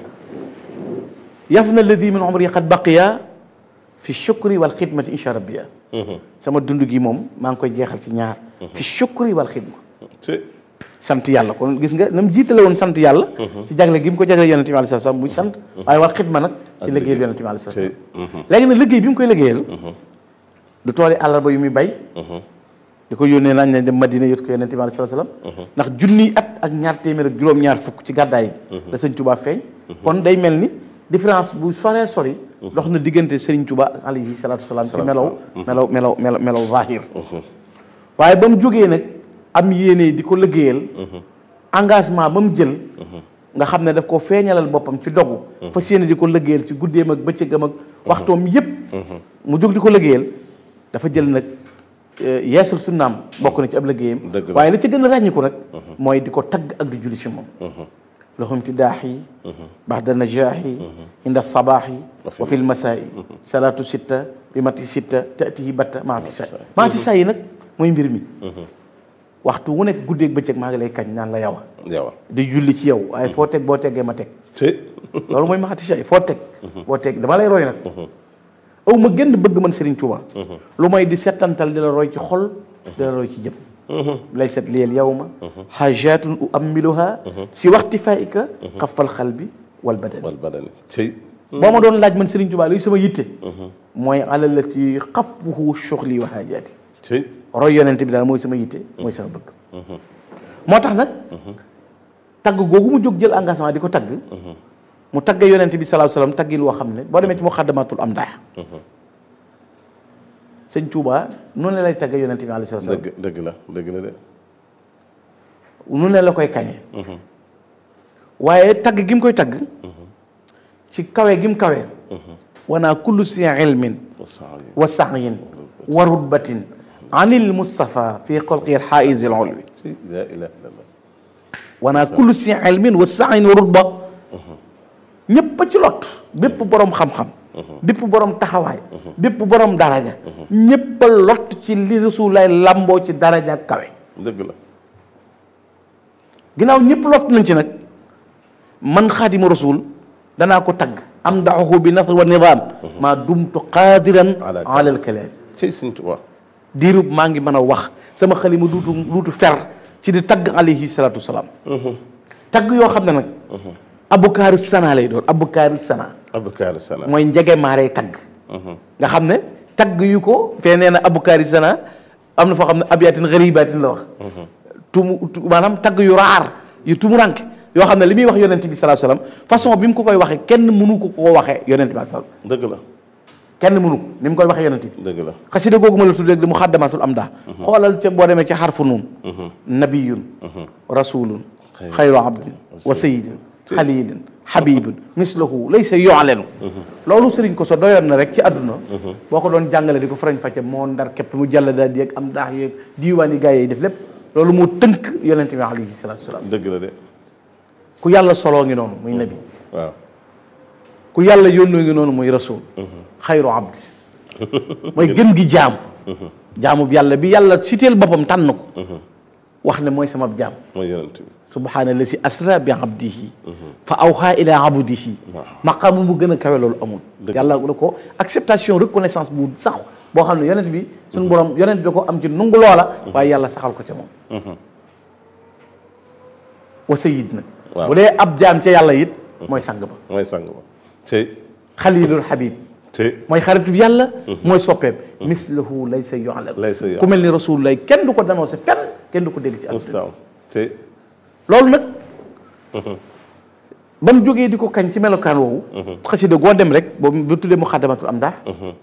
A: yafna alladi min umri qad baqiya fi shukri wal xidmati insha rabbiya sama dund gi moom maa ngi koy jeexal ci ñaar fi shukri wal xidma sant yàlla kon gis nga na mu jiitale woon sant yàlla ci jagle gi mu ko jagle yonent bi alayhi salaam muy sant waaye wal xidma nag ci liggéeyal yonent bi alayhi salaam léegi nag liggéey bi mu koy liggéeyal du tooli àllarba yu muy bay di ko yónnee nañ ne dem Madina yot ko yonent bi alayhi salaam ndax junniy at ak ñaar téeméer ak juróom-ñaar fukk ci gàddaay gi la sëñ Touba feeñ kon day mel ni différence bu soree sori dox na diggante Serigne Touba alayhi salaatu salaam ci melaw melaw melaw melaw melaw zahir waaye ba mu jógee nag am yéene di ko liggéeyal engagement ba mu jël nga xam ne daf ko feeñalal boppam ci dogu fas yéene di ko liggéeyal ci guddeem ak bëccëgam ak waxtoom yépp mu jóg di ko liggéeyal dafa jël nag yeesal sunnaam bokk na ci ab liggéeyam waaye la ci gën a ràññiku nag mooy di ko tagg ak di julli ci moom lahum tidaahi baxda najaahi inda sabaahi wa fi lmasaa'i salaatu sitta bi mati sitta taatihi batta maati saa maati saa yi nag mooy mbir mi waxtu wu nekk guddeeg bëccëg maa ngi lay kañ naan la yow
B: yow
A: di julli ci yow waaye foo teg boo teggee ma teg loolu mooy maati saa yi foo teg boo teg dama lay roy nag aw ma gën bëgg man Serigne Touba lu may di settantal di la roy ci xol di la roy ci jëm laysat liyal yawma xaajatun uammiluha si waxti faika xafal xalbi wal badani
B: wal badani
A: boo ma doon laaj man Serigne Touba luy sama yitte mooy alalati xafuhu shughli wa haajaati roy yonent bi daal mooy sama yitte mooy sama bëgg moo tax nag tagg googu mu jóg jël engagement di ko tagg mu tagge yonent bi sallallahu alayhi wasallam taggil woo xam ne boo demee ci muqaddamatul amdah sëñ Touba noonu lay tagge yonent bi alayhi wasallam
B: dëgg dëgg la dëgg la de
A: noonu la koy kañe waaye tagg gi mu koy tagg ci kawe gi mu kawe wanaa kullu si ilmin wa sa'yin wa rutbatin anil Mustafa fi xalqi xaaizi l ulwi
B: la ilaha illallah
A: wanaa kullu si ilmin wa sa'yin wa rutba ñëpp a ci lot bépp borom xam-xam bépp borom taxawaay bépp borom daraja ñëpp a lot ci li Rasulullaay lamboo ci daraja ak kawe
B: dëgg la
A: ginnaaw ñëpp lot nañ ci nag man xaadimu rasul danaa ko tagg am daxahu bi nasr wa nidaam maa dumtu qaadiran ala al kalaam
B: ci Sëñ Tuubaa
A: diirub maa ngi mën a wax sama xalima duutu duutu fer ci di tagg alayhi salaatu wasalaam tagg yoo xam ne nag abukaari sana lay doon abukaari sana
B: abukaari sana
A: mooy njege maaree tagg nga xam ne tagg yu ko fee nee na abukaari sana am na foo xam ne abiyatin garibatin la wax tumu maanaam tagg yu raar yu tumuranke yoo xam ne li muy wax yonent bi sallallahu alayhi wasallam façon bi mu ko koy waxee kenn mënu ko koo waxee yonent bi sallallahu alayhi wasallam
B: dëgg la
A: kenn mënu ko ni mu koy waxee yonent bi
B: dëgg la
A: xasida googu ma la tudd rek di muxaddamatul amdah xoolal ca boo demee ci xarfu nuun nabiyun rasulun xayru abdin wa sayidin xalilin habibun mislahu laysa yu'lanu loolu sëriñ ko so doyoon na rek ci àdduna boo ko doon jàngale di ko farañ fàcce moo ndar képp mu jàll daal di yeeg am daax yeeg diiwaan yi gars yi def lépp loolu moo tënk yonente bi alayhi salaatu salaam.
B: dëgg la de.
A: ku yàlla soloo ngi noonu muy nabi.
B: waaw.
A: ku yàlla yónnoo ngi noonu muy rasul. xayru abd mooy gën gi jaam. jaamu yàlla bi yàlla siteel boppam tànn ko. wax ne mooy sama jaam.
B: mooy yonent bi.
A: subhaana lazi asra bi abdihi fa awha ila abdihi. maqaamu bu gën a kawe loolu amul. yàlla da ko acceptation reconnaissance bu sax boo xam ne yonent bi suñu borom yonent bi da ko am ci nungu loola. waaye yàlla saxal ko ca moom. wa sayyid nag. waaw bu dee ab jaam ca yàlla it. mooy sang ba.
B: mooy sang ba. tey.
A: xalilul habib.
B: tey
A: mooy xaritu yàlla. mooy soppeem. mislahu laysa yu'lam.
B: laysa yu'lam
A: ku mel ni rasulullah kenn du ko dénoncé fenn kenn du ko dégg ci àdduna.
B: tey.
A: loolu nag. ba mu jógee di ko kañ ci melokaan woowu. xasida goo dem rek boobu bu tuddee muxaddamatul amdah.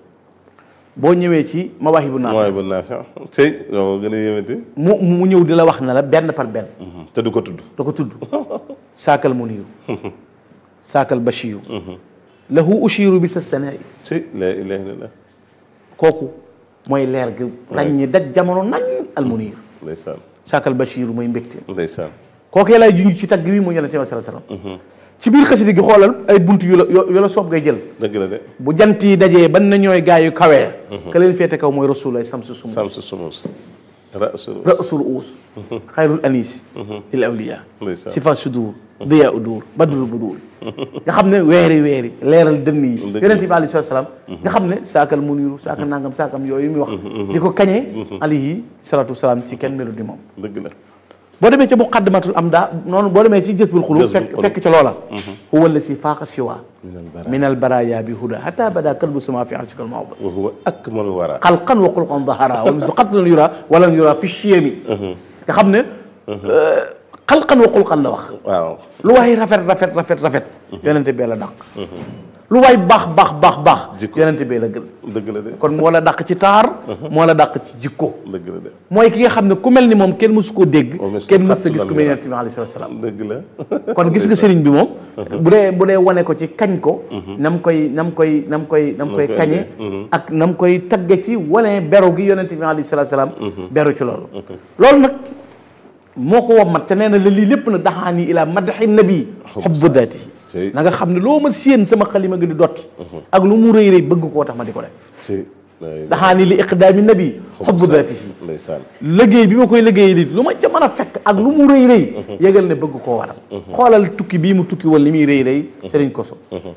A: boo ñëwee ci mawaahibu naafi.
B: mawaahibu naafi tey yow gën a yéemati.
A: mu mu ñëw di la wax na la benn par benn.
B: te du ko tudd.
A: du ko tudd. saakal muniiru. saakal bashiiru. lahu ushiiru bi sa sanaa'i.
B: tey la ilaha illallah.
A: kooku mooy leer gi. nañ ñi daj jamono nañ al muniir.
B: ndeysaan.
A: saakal bashiiru mooy mbégte.
B: ndeysaan.
A: kooku yàlla junj ci tagg wi mu yonent bi sallallahu alayhi wasallam. ci biir xasida gi xoolal ay bunt yu la yu la soob ngay jël.
B: dëgg la de. bu
A: jant yi dajee ban na ñooy gaa yu kawee. ka leen féete kaw mooy rasulullah samsu sumus.
B: samsu sumus. rasul
A: rasul uus. xayrul anis. lil awliya.
B: ndeysaan.
A: sifa sudur. diya udur badrul budur. nga xam ne weeri weeri leeral dënn yi. yonent bi alayhi salaam. nga xam ne saakal muniru saakal nangam saakam yooyu muy wax. di ko kañee. alayhi salaatu salaam ci kenn melu di moom.
B: dëgg la.
A: boo demee ci muqaddimatul amda noonu boo demee ci jësbul xulub fekk fekk ci loola. huwa allasi faaqa siwa min al baraya bi huda hatta bada kalbu sama fi arshikal mawba
B: wa huwa akmalul wara
A: xalqan wa xulqan dahara wa misu qatlan yura wala yura fi chiyami. nga xam ne xalqan wa xulqan la wax.
B: waaw
A: lu waay rafet rafet rafet rafet. yonente bee la dàq. lu waay baax baax baax baax.
B: jikko
A: yonente bee la gën.
B: dëgg la de.
A: kon moo la dàq ci taar. moo la dàq ci jikko.
B: dëgg la de.
A: mooy ki nga xam ne ku mel ni moom kenn mësu koo dégg. kenn mës a gis ku mel yonente bi alayhi salaam.
B: dëgg la.
A: kon gis nga sëriñ bi moom. bu dee bu dee wane ko ci kañ ko. nam koy nam koy nam koy nam koy kañe. ak nam koy tagge ci wane beru gi yonente bi alayhi salaam. beru ci loolu. loolu nag moo ko wommat te nee na la lii lépp nag daxaani ila madaxi nabi xubbu daati. na nga xam ne loo ma séen sama xalima gi di dotti. ak lu mu rëy rëy bëgg koo tax ma di ko def. daxaani li iqdaami nabi xubbu daati.
B: ndeysaan.
A: liggéey bi ma koy liggéey di lu ma ca mën a fekk ak lu mu rëy rëy. yëgal ne bëgg koo waral. xoolal tukki bii mu tukki wala li muy rëy rëy. Serigne Kosso.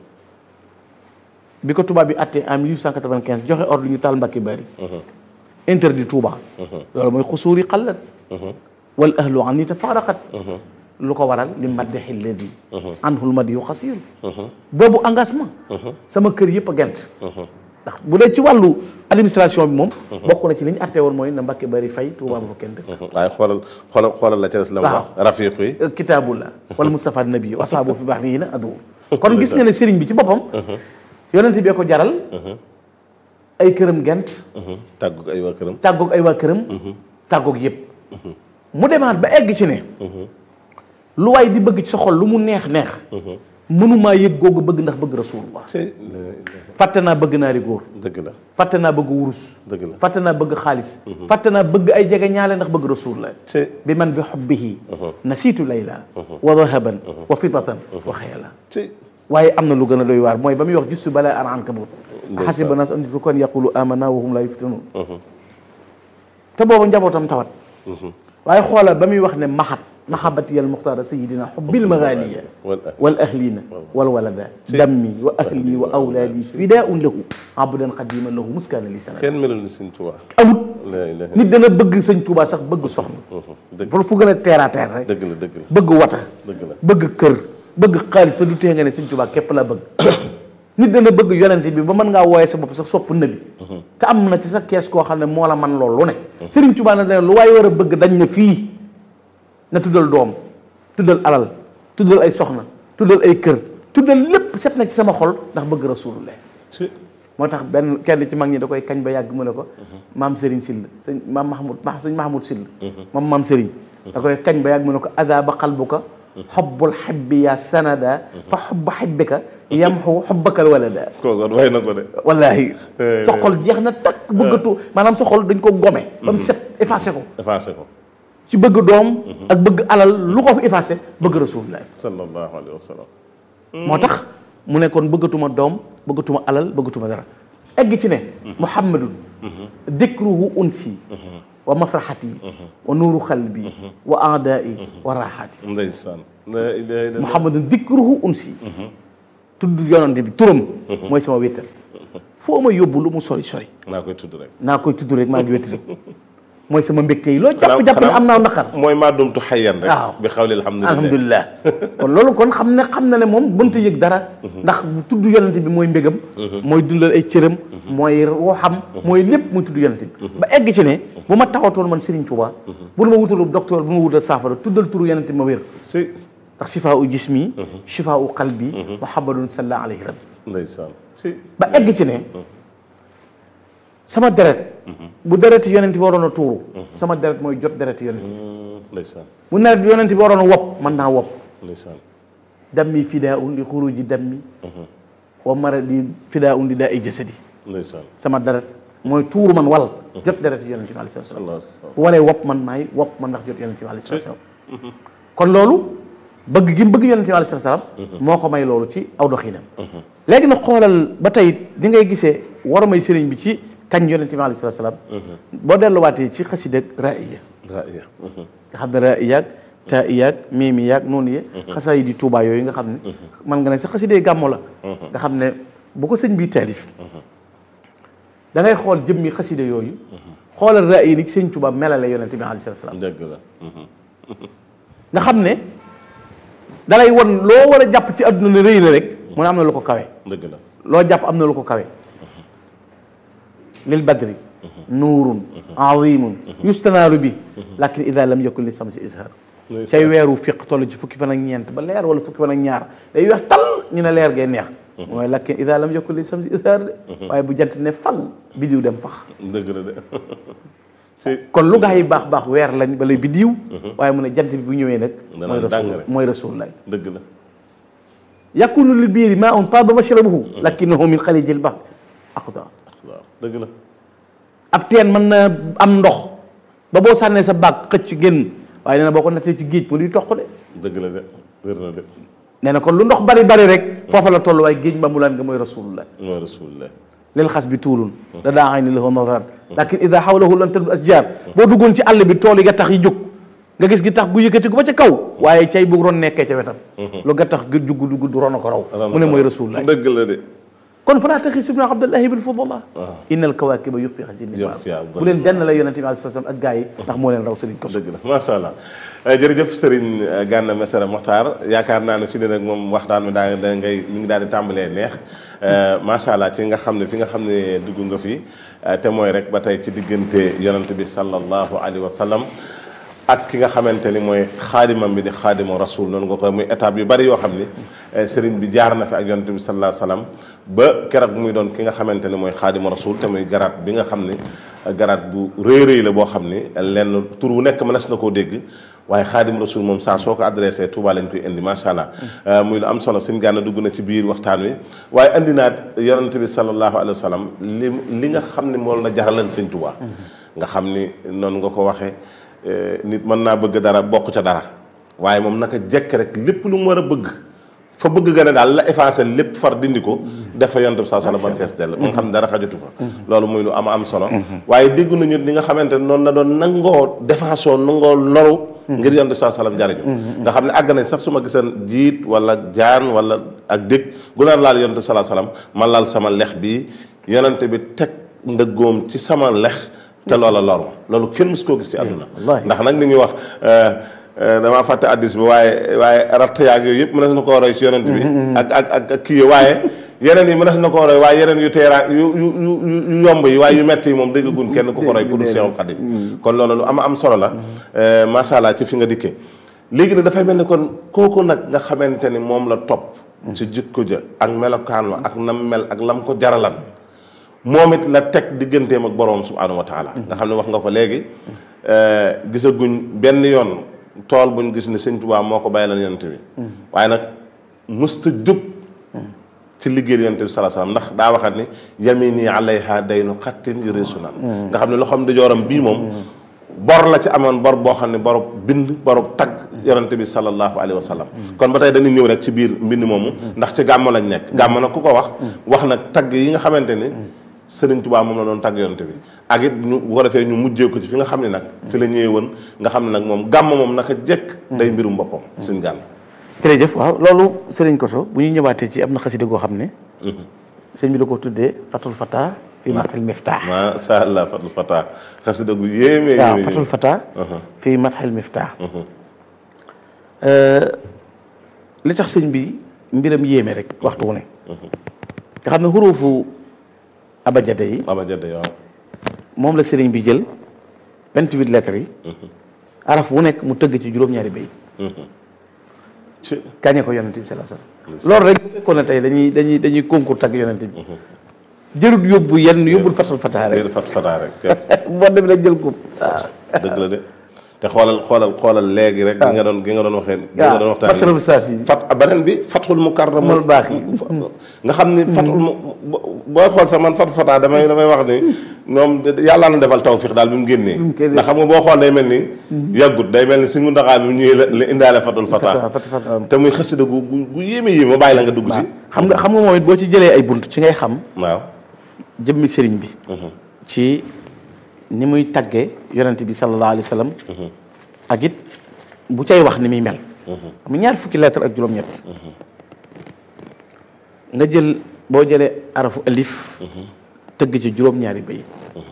A: bi ko tubaab bi attee en mille huit cent quatre-vingt-quinze joxe ordre ñu taal Mbàkke Bari. interdit Touba. loolu mooy xusuuri xallat. wal ahlu an ni tafaraqat. lu ko waral li maddehi lladi anhul madi yu xasiir. boobu engagement. sama kër yëpp a gent. ndax bu dee ci wàllu administration bi moom. bokk na ci li ñu àttee woon mooy na Mbàkke Bari fay Tuubaa ba fa kenn dëkk.
B: waaye xoolal xoolal xoolal la ca des la mu wax. rafiq yi
A: kitaabullah wal Mustafa nabi wa asaabu fi baax nii na adur. kon gis nga ne sëriñ bi ci boppam. yonent bee ko jaral. ay këram gent.
B: tàggoog ay waa këram.
A: tàggoog ay waa këram. tàggoog yëpp. mu demaat ba egg ci ne. lu waay di bëgg ci sa xol lu mu neex neex. mënumaa yëg googu bëgg ndax bëgg rasulullah. fàtte naa bëgg naari góor.
B: dëgg la.
A: fàtte naa bëgg wurus.
B: dëgg la.
A: fàtte naa bëgg xaalis. fàtte naa bëgg ay jege ñaale ndax bëgg rasulullah. bi man bi xubbihi nasiitu layla wa dahaban wa fidatan wa xayala. waaye am na lu gën a doy waar mooy ba muy wax justu balaa an ankabut. xasiba nas an kon yaqulu amana wa hum la yuftanun. te boobu njabootam tawat. waaye xoolal ba muy wax ne maxat maxabati al muxtaara sayidina xubbil magaaliya wal ahlina wal walada dammi wa ahli wa awlaadi fidaun lahu abdan qadima lahu muskaana li sana.
B: kenn melul ni sëñ Tuubaa.
A: amut nit dana bëgg sëñ Tuubaa sax bëgg soxna. dëgg fu gën a terre à terre rek.
B: dëgg la dëgg la
A: bëgg wata.
B: dëgg la
A: bëgg kër bëgg xaalis te du tee nga ne sëñ Tuubaa képp la bëgg. nit dana bëgg yonente bi ba mën ngaa wooyee sa bopp sax sopp nabi. te am na ci sa kees koo xam ne moo la man loolu lu ne. Sëriñ Tuubaa na lu waaye war a bëgg dañ ne fii na tuddal doom tuddal alal tuddal ay soxna tuddal ay kër tuddal lépp set na ci sama xol ndax bëgg rasulullah. moo tax benn kenn ci mag ñi da koy kañ ba yàgg mu ne ko maam Serigne Sill sëñ maam Mahmoud ma sëñ Mahmoud Sill moom maam Serigne da koy kañ ba yàgg mu ne ko azaba qalbuka xubbul xibbi ya sanada fa xubba xibbika yamxu xubbakal walada.
B: kooku way na ko de.
A: wallaahi sa xol jeex na takk bëggatu maanaam sa xol dañ ko gome. ba mu set effacé ko.
B: effacé ko.
A: ci bëgg doom ak bëgg alal lu ko fi effacé bëgg rasulullah
B: sallallahu alayhi wa sallam.
A: moo tax mu ne kon bëggatuma doom bëggatuma alal bëggatuma dara egg ci ne muhammadun dikruhu unsi wa mafraxati wa nuuru xalbi wa aadaai wa raaxaati
B: ndeysaan
A: muhammadun dikruhu unsi tudd yonante bi turam mooy sama wéttal foo ma yóbbu lu mu sori sori
B: naa koy tudd rek
A: naa koy tudd rek maa ngi wéttali mooy sama mbégte yi loo jàpp-jàpp ne am naa naqar
B: mooy maa dumtu xayyan rek
A: waaw
B: bi xawli alhamdulilah
A: alhamdulilah kon loolu kon xam ne xam na ne moom mënta yëg dara ndax tudd yonante bi mooy mbégam mooy dundal ay cëram mooy waxam mooy lépp muy tudd yonante bi ba egg ci ne bu ma taxawatoon man Serigne Touba bu ma wutalu docteur bu ma wutal saafara tuddal turu yonante bi ma wér
B: si
A: ndax shifaa u jismi shifaa u qalbi muhammadun sallallahu alayhi rabbi
B: ndeysaan si
A: ba egg ci ne sama deret bu dereti yonent bi waroon a tuuru sama deret mooy jot dereti yonent bi
B: ndeysaan
A: bu nawet yonent bi waroon a wopp mën naa wopp
B: ndeysaan
A: dammi fidaa un li xuruji dammi wa maradi fidaa un li daa i jasadi
B: ndeysaan
A: sama deret mooy tuuru man wal jot dereti yonent bi alayhi salaam bu waree wopp man maay wopp man ndax jot yonent bi alayhi salaam kon loolu bëgg gi bëgg yonent bi alayhi salaam moo ko may loolu ci aw doxinam léegi nag xoolal ba tey di ngay gisee war a may sëriñ bi ci kañ yonent bi alayhi salaam boo delluwaatee ci xasida raaya
B: raaya
A: nga xam ne raaya ak taa iyaag miimi yaag noonu ye xasaa yi di Tuubaa yooyu nga xam ne man nga ne sa xasidee gàmmo la nga xam ne bu ko sëñ bi taalif da ngay xool jëmmi xaside yooyu xoolal raaya yi ni sëñ Tuubaa melale yonent bi alayhi salaam
B: dëgg la
A: nga xam ne dalay won loo war a jàpp ci àdduna ne rëy na rek mu ne am na lu ko kawe
B: dëgg la
A: loo jàpp am na lu ko kawe lil badri nuurun azimun yustanaaru bi lakin ida lam yakun li samsi izhar cay weeru fiq toll ci fukki fan ak ñeent ba leer wala fukki fan ak ñaar day weex tal ñu ne leer gay neex mooy lakin ida lam yakun li samsi izhar de waaye bu jant ne fang bidiw dem pax
B: dëgg la de
A: kon lu gaa yi baax baax weer lañ balay bidiw waaye mu ne jant bi bu ñëwee nag mooy rasul mooy rasulullah
B: dëgg la
A: yakunu lil biiri maa un taaba mashrabuhu lakinahu min xalijil bahr aqda
B: dëgg la
A: ab teen mën na am ndox ba boo sànnee sa baag xëcc génn waaye nee na boo ko nattee ci géej mu di toq de
B: dëgg la de wér na de
A: nee na kon lu ndox bari bari rek foofa la toll waaye géej mbambulaan nga mooy rasulullah
B: mooy rasulullah
A: lil xas bi tuulun da daa ay ni lahu nazaran lakin ida xawlahu lan tadul asjar boo duggoon ci àll bi tool yi ga tax yi jóg nga gis gi tax gu yëkkati ko ba ca kaw waaye cay bu ron nekkee ca wetam lu ga tax gi jugg dugg du ron a ko raw mu ne mooy rasulullah
B: dëgg la de
A: kon falaa taxis ibna abdallahi bil fudala inna al kawakiba yuf fi xasin bu leen denn la yonente bi alayhi salaam ak gars yi ndax moo leen raw sëriñ ko
B: dëgg la macha allah jërëjëf Serigne Gana Messere Mokhtar yaakaar naa ne fi ne nag moom waxtaan mi daa da ngay mi ngi daal di tàmbalee neex macha allah ci nga xam ne fi nga xam ne dugg nga fi te mooy rek ba tey ci diggante yonente bi sallallahu alayhi wa sallam ak ki nga xamante ni mooy xaadimam bi di xaadimu rasul noonu nga koy muy étape yu bari yoo xam ni sëriñ bi jaar na fi ak yonente bi sallallahu alayhi wa sallam ba keroog muy doon ki nga xamante ni mooy xaadimu rasul te muy garaat bi nga xam ni garaat bu rëy rëy la boo xam ni lenn tur wu nekk mënees na koo dégg waaye xaadim rasul moom saa soo ko adressé Touba lañ koy indi macha allah muy lu am solo sëñ Gana dugg na ci biir waxtaan wi waaye andi naat yonente bi sallallahu alayhi wa sallam li li nga xam ni moom la jaralan sëñ Touba nga xam ni noonu nga ko waxee nit mën naa bëgg dara bokk ca dara waaye moom naka jekk rek lépp lu mu war a bëgg fa bëgg gën a daal la effacé lépp far dindi ko dafa yonent bi sallallahu alayhi wasallam fees dell mu nga xam ne dara xajatu fa loolu muy lu am am solo waaye dégg nañu li nga xamante ne noonu la doon nangoo défension nangoo loru ngir yonent bi sallallahu alayhi wasallam jariñu nga xam ne àgg nañ sax su ma giseen jiit wala jaan wala ak dégg gu naan laal yonent bi sallallahu alayhi wasallam ma laal sama lex bi yonent bi teg ndëggoom ci sama lex te loola loru loolu kenn mës koo gis ci àdduna ndax nag li ñuy wax damaa fàtte addis bi waaye waaye ratt yaag yooyu yëpp mënees na koo roy ci yonent bi ak ak ak ak kii yi waaye yeneen yi mënees na koo roy waaye yeneen yu teeraa yu yu yu yomb yi waaye yu metti yi moom dégg gun kenn ku ko roy ku dul Seexul Xadim kon loolu lu am am solo la macha allah ci fi nga dikkee léegi nag dafay mel ni kon kooku nag nga xamante ni moom la topp ci jikko ja ak melokaan wa ak nam mel ak lam ko jaralan moom it la teg digganteem ak boroom subhanahu wa taala nga xam ne wax nga ko léegi gisaguñ benn yoon tool buñ gis ne sëñ Tuubaa moo ko bàyyi lan yonent bi waaye nag mësta jóg ci liggéeyal yonent bi sallallahu alayhi wasallam ndax daa waxat ni yamini alayha daynu xattin yu reesu naan nga xam ne loxoom di jooram bii moom bor la ci amoon bor boo xam ne borob bind borob tagg yonente bi sallallahu alayhi wa sallam kon ba tey dañuy ñëw rek ci biir mbind moomu ndax ci gàmmo lañ nekk gàmmo nag ku ko wax wax nag tagg yi nga xamante ni Sëriñ Tuubaa moom la doon tagg yonente bi ak it ñu bu ko defee ñu mujjee ko ci fi nga xam ne nag fi la ñëwee woon nga xam ne nag moom gàmmo moom naka jekk day mbirum boppam suñ gànn
A: jërëjëf waaw loolu Sëriñ Koso bu ñuy ñëwaatee ci am na xasida goo xam ne sëñ bi da ko tuddee Fatul Fata fi Madhil Miftah
B: masha Allah Fatul Fata xasida gu yéeme
A: waaw Fatul Fata fi Madhil Miftah li tax sëñ bi mbiram yéeme rek waxtu wu ne nga xam ne xuruufu abajade yi
B: abajade waaw
A: moom la sëriñ bi jël vingt-huit lettres yi araf wu nekk mu tëgg ci juróom-ñaari bay kañe ko yonente bi sallallahu alayhi wasallam loolu rek bu fekkoon ne tey dañuy dañuy dañuy concours tagg yonente bi jërut yóbbu yenn yóbbul Fatul Fata rek
B: Fatul Fata rek
A: boo dem rek jël ko
B: dëgg la de te xoolal xoolal xoolal léegi rek gi nga doon gi nga doon waxee gi nga doon waxtaan
A: saafi
B: fat beneen bi Fatul Mukarram
A: mol baax yi
B: nga xam ni Fatul booy xool sax man Fatul Fata damay damay wax ni ñoom yàllaa na defal tawfiq daal bi mu génnee ndax xam nga boo xool day mel ni yàggut day mel ni suñu ndaxaa bi mu ñëwee la indaale Fatul Fata te muy xasida gu gu yéeme yéeme ma bàyyi la nga dugg ci
A: xam nga xam nga moom it boo ci jëlee ay bunt ci ngay xam
B: waaw
A: jëmmi sëriñ bi ci ni muy tagge yonente bi sallallahu alayhi wa sallam ak it bu cay wax ni muy mel xam ñaar fukki lettre ak juróom-ñett nga jël boo jëlee arafu alif tëgg ci juróom-ñaari bay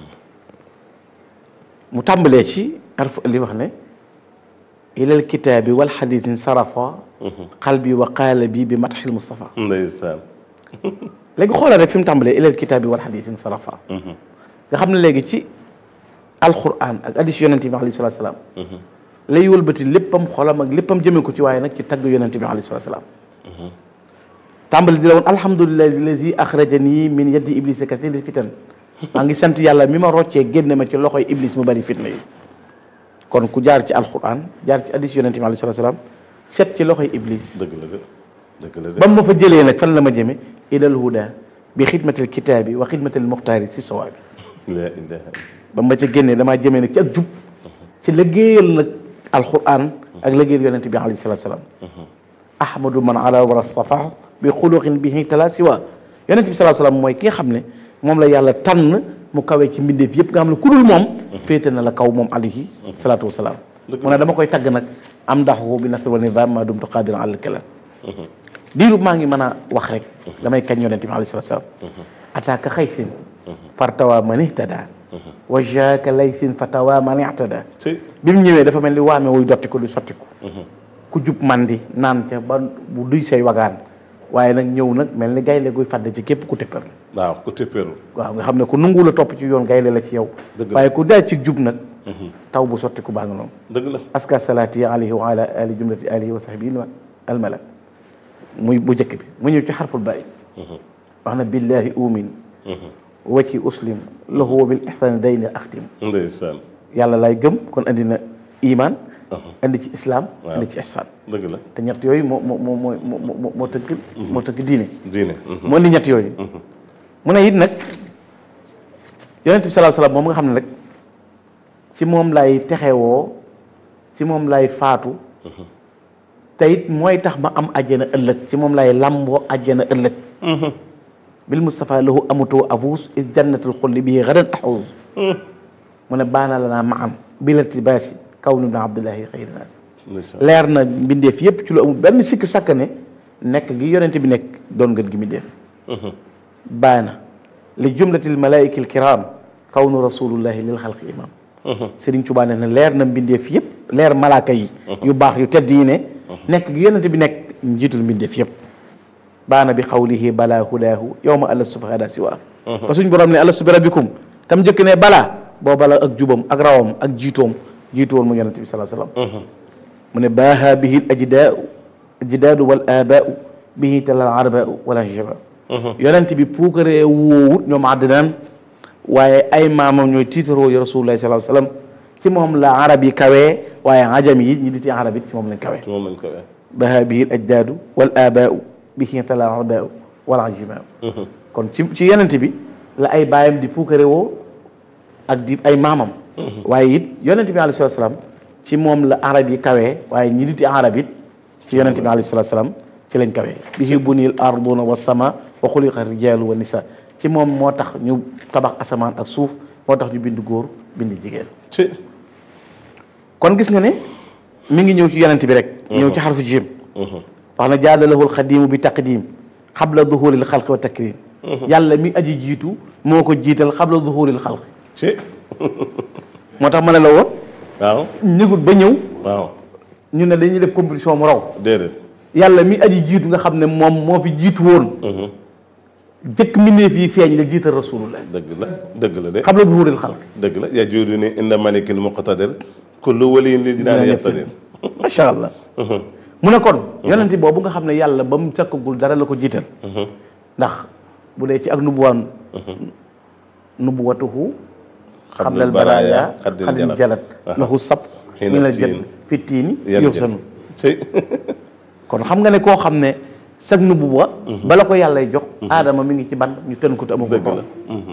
A: mu tàmbalee ci arafu alif wax ne ilal kitaabi wal xadiisin sarafa qalbi wa qaalabi bi matxil Mustafa
B: ndeysaan
A: léegi xoolal rek fi mu tàmbalee ilal kitaabi wal xadiisin sarafa nga xam ne léegi ci alquran ak hadis yonente bi alayhi salaatu salaam lay wëlbati léppam xolam ak léppam jëmee ko ci waaye nag ci tagg yonente bi alayhi salaatu salaam tàmbali di la woon alhamdulillahi allazi axrajani min yaddi iblisa kathiri fitan maa ngi sant yàlla mi ma roccee génne ma ci loxoy iblis mu bari fitna yi kon ku jaar ci alquran jaar ci hadis yonente bi alayhi salaatu salaam set ci loxoy iblis
B: dëgg la de dëgg la de
A: ba ma fa jëlee nag fan la ma jëme ilal huda bi xidmatil kitaabi wa xidmatil muxtaari si sawaabi ba ma ca génnee damaa jëmee nag ci ak jub ci liggéeyal nag alquran ak liggéeyal yonente bi alayhi salaatu salaam ahmadu man ala wara stafa bi xuluqin bihi tala siwa yonente bi salaatu salaam mooy ki nga xam ne moom la yàlla tànn mu kawee ci mbindeef yëpp nga xam ne ku dul moom féete na la kaw moom alayhi salaatu wasalaam mu ne dama koy tagg nag am ndaxu bi nasr wa nidam ma dumtu qadiran ala kalam diiru maa ngi mën a wax rek damay kañ yonente bi alayhi salaatu salaam ataaka xaysin fartawa man ihtada wa jaaka laysin fatawa man i'tada bi mu ñëwee dafa mel ni waame wuy dotti ko du sotti ko ku jub mandi naan ca ba bu duy say wagaan waaye nag ñëw nag mel ni gaynde guy fàdd ci képp ku tëppër
B: waaw ku tëppëru
A: waaw nga xam ne ku nangu la topp ci yoon gaynde la ci yow waaye ku daaj ci jub nag taw bu sotti ku baa nga noonu
B: dëgg la
A: aska salaati alayhi wa ala ali jumlati alihi wa sahbihi almala muy bu njëkk bi mu ñëw ci xarful bàyyi wax na billahi umin wa ci uslim lahu wa bil ihsan dayni axtim
B: ndeysaan
A: yàlla laay gëm kon andi na iman andi ci islam andi ci ihsan
B: dëgg la
A: te ñett yooyu moo moo moo moo moo moo tëgg moo tëgg diine
B: diine
A: moo indi ñett yooyu mu ne it nag yonent bi sallallahu alayhi wasallam moom nga xam ne rek ci moom lay texewoo ci moom lay faatu te it mooy tax ma am àjjana ëllëg ci moom lay lamboo àjjana ëllëg bil Mustafa lahu amutoo afuus is jannatul xulli bii gadan axuus mu ne baana la naa ma am bilati baasi kaw nu na abdullahi xayri naas leer na mbindeef yépp ci lu amul benn sikk sàkk ne nekk gi yonente bi nekk doon gën gi mbindeef baana li jumlatil malaayikil kiram kaw nu rasulullahi lil xalqi imam Sëriñ Tuubaa ne leer na mbindeef yépp leer malaaka yi yu baax yu tedd yi ne nekk gi yonente bi nekk njiitul mbindeef yépp baana bi xawlihi balaa hudaahu yawma alastu fa hada siwa ba suñ borom ne alastu bi rabbikum tam njëkk ne balaa booba la ak jubam ak rawam ak jiitoom jiitoon mu yonente bi sallallahu alayhi wasallam mu ne baaha bihi al ajdaau ajdaadu wal aabaau bihi talal arabaau wala jaba yonente bi puukaree woowut ñoom àddinaan waaye ay maamam ñooy tiitaroo yi rasulullahi sallallahu alayhi wasallam ci moom la arab yi kawee waaye ajam yi ñi di ti arab it ci moom lañ kawee baaha bihi al ajdaadu wal aabaau bihi talal arabaau wala jaba kon ci ci yonente bi la ay baayam di puukare woo ak di ay maamam waaye it yonent bi alayhi salaatu salaam ci moom la arab yi kawee waaye ñi niti arab it ci yonent bi alayhi salaatu salaam ci lañ kawee bihi buniyal arduna wa sama wa xuliqa rijaalu wa nisa ci moom moo tax ñu tabax asamaan ak suuf moo tax ñu bind góor bind jigéen kon gis nga ne mi ngi ñëw ci yonent bi rek ñëw ci xarfu jiim wax na jaadalahul xadimu bi taqdim xabla duhuril xalqi wa takrim yàlla mi aji jiitu moo ko jiital xabla duhuril xalqi moo tax ma ne la woon
B: waaw
A: ñëgut ba ñëw
B: waaw
A: ñu ne dañuy def compétition mu raw
B: déedéet
A: yàlla mi aji jiitu nga xam ne moom moo fi jiitu woon jëkk mbindeef yi feeñ la jiital rasulullah
B: dëgg la dëgg la de
A: xabla duhuril xalqi
B: dëgg la yaa juudu ni inda malikil muqtadir kullu waliyin li dinaa yaqtadir
A: macha allah mu ne kon yonente boobu nga xam ne yàlla ba mu sakkagul dara la ko jiital ndax bu dee ci ak nubuwaan nubuwatuhu xablal baraaya xadil jalat lahu sab ñu la jët fittiini yow sanu kon xam nga ne koo xam ne sag nubuwa bala ko yàllay jox aadama mi ngi ci ban ñu tën ko te amagul borom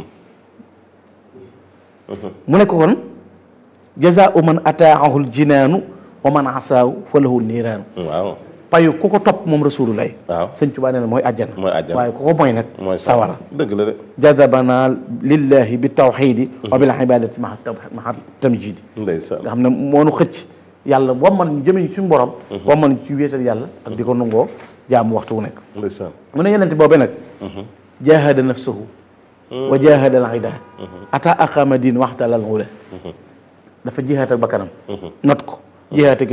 A: mu ne ko kon jazaa'u man ataahul jinaanu wa man asaaw fa lahu niiraanu
B: waaw
A: payu ku ko topp moom rasulullah
B: waaw
A: sëñ Tuubaa nee na mooy àjjana
B: mooy àjjana
A: waaye ku ko mooy nag
B: mooy
A: sawara
B: dëgg la de
A: jazabana lillahi bi tawxidi wa bil ibadati maa maa tamjidi
B: ndeysaan
A: nga xam ne moo nu xëcc yàlla wamman ñu jëme suñu borom wamman ñu ci wéetal yàlla ak di ko nangoo jaamu waxtu wu nekk
B: ndeysaan
A: mu ne yenente boobee nag jahada nafsahu wa jahada al ida ata aqama diin waxtalal huda dafa jihaat ak bakkanam not ko jihaat ak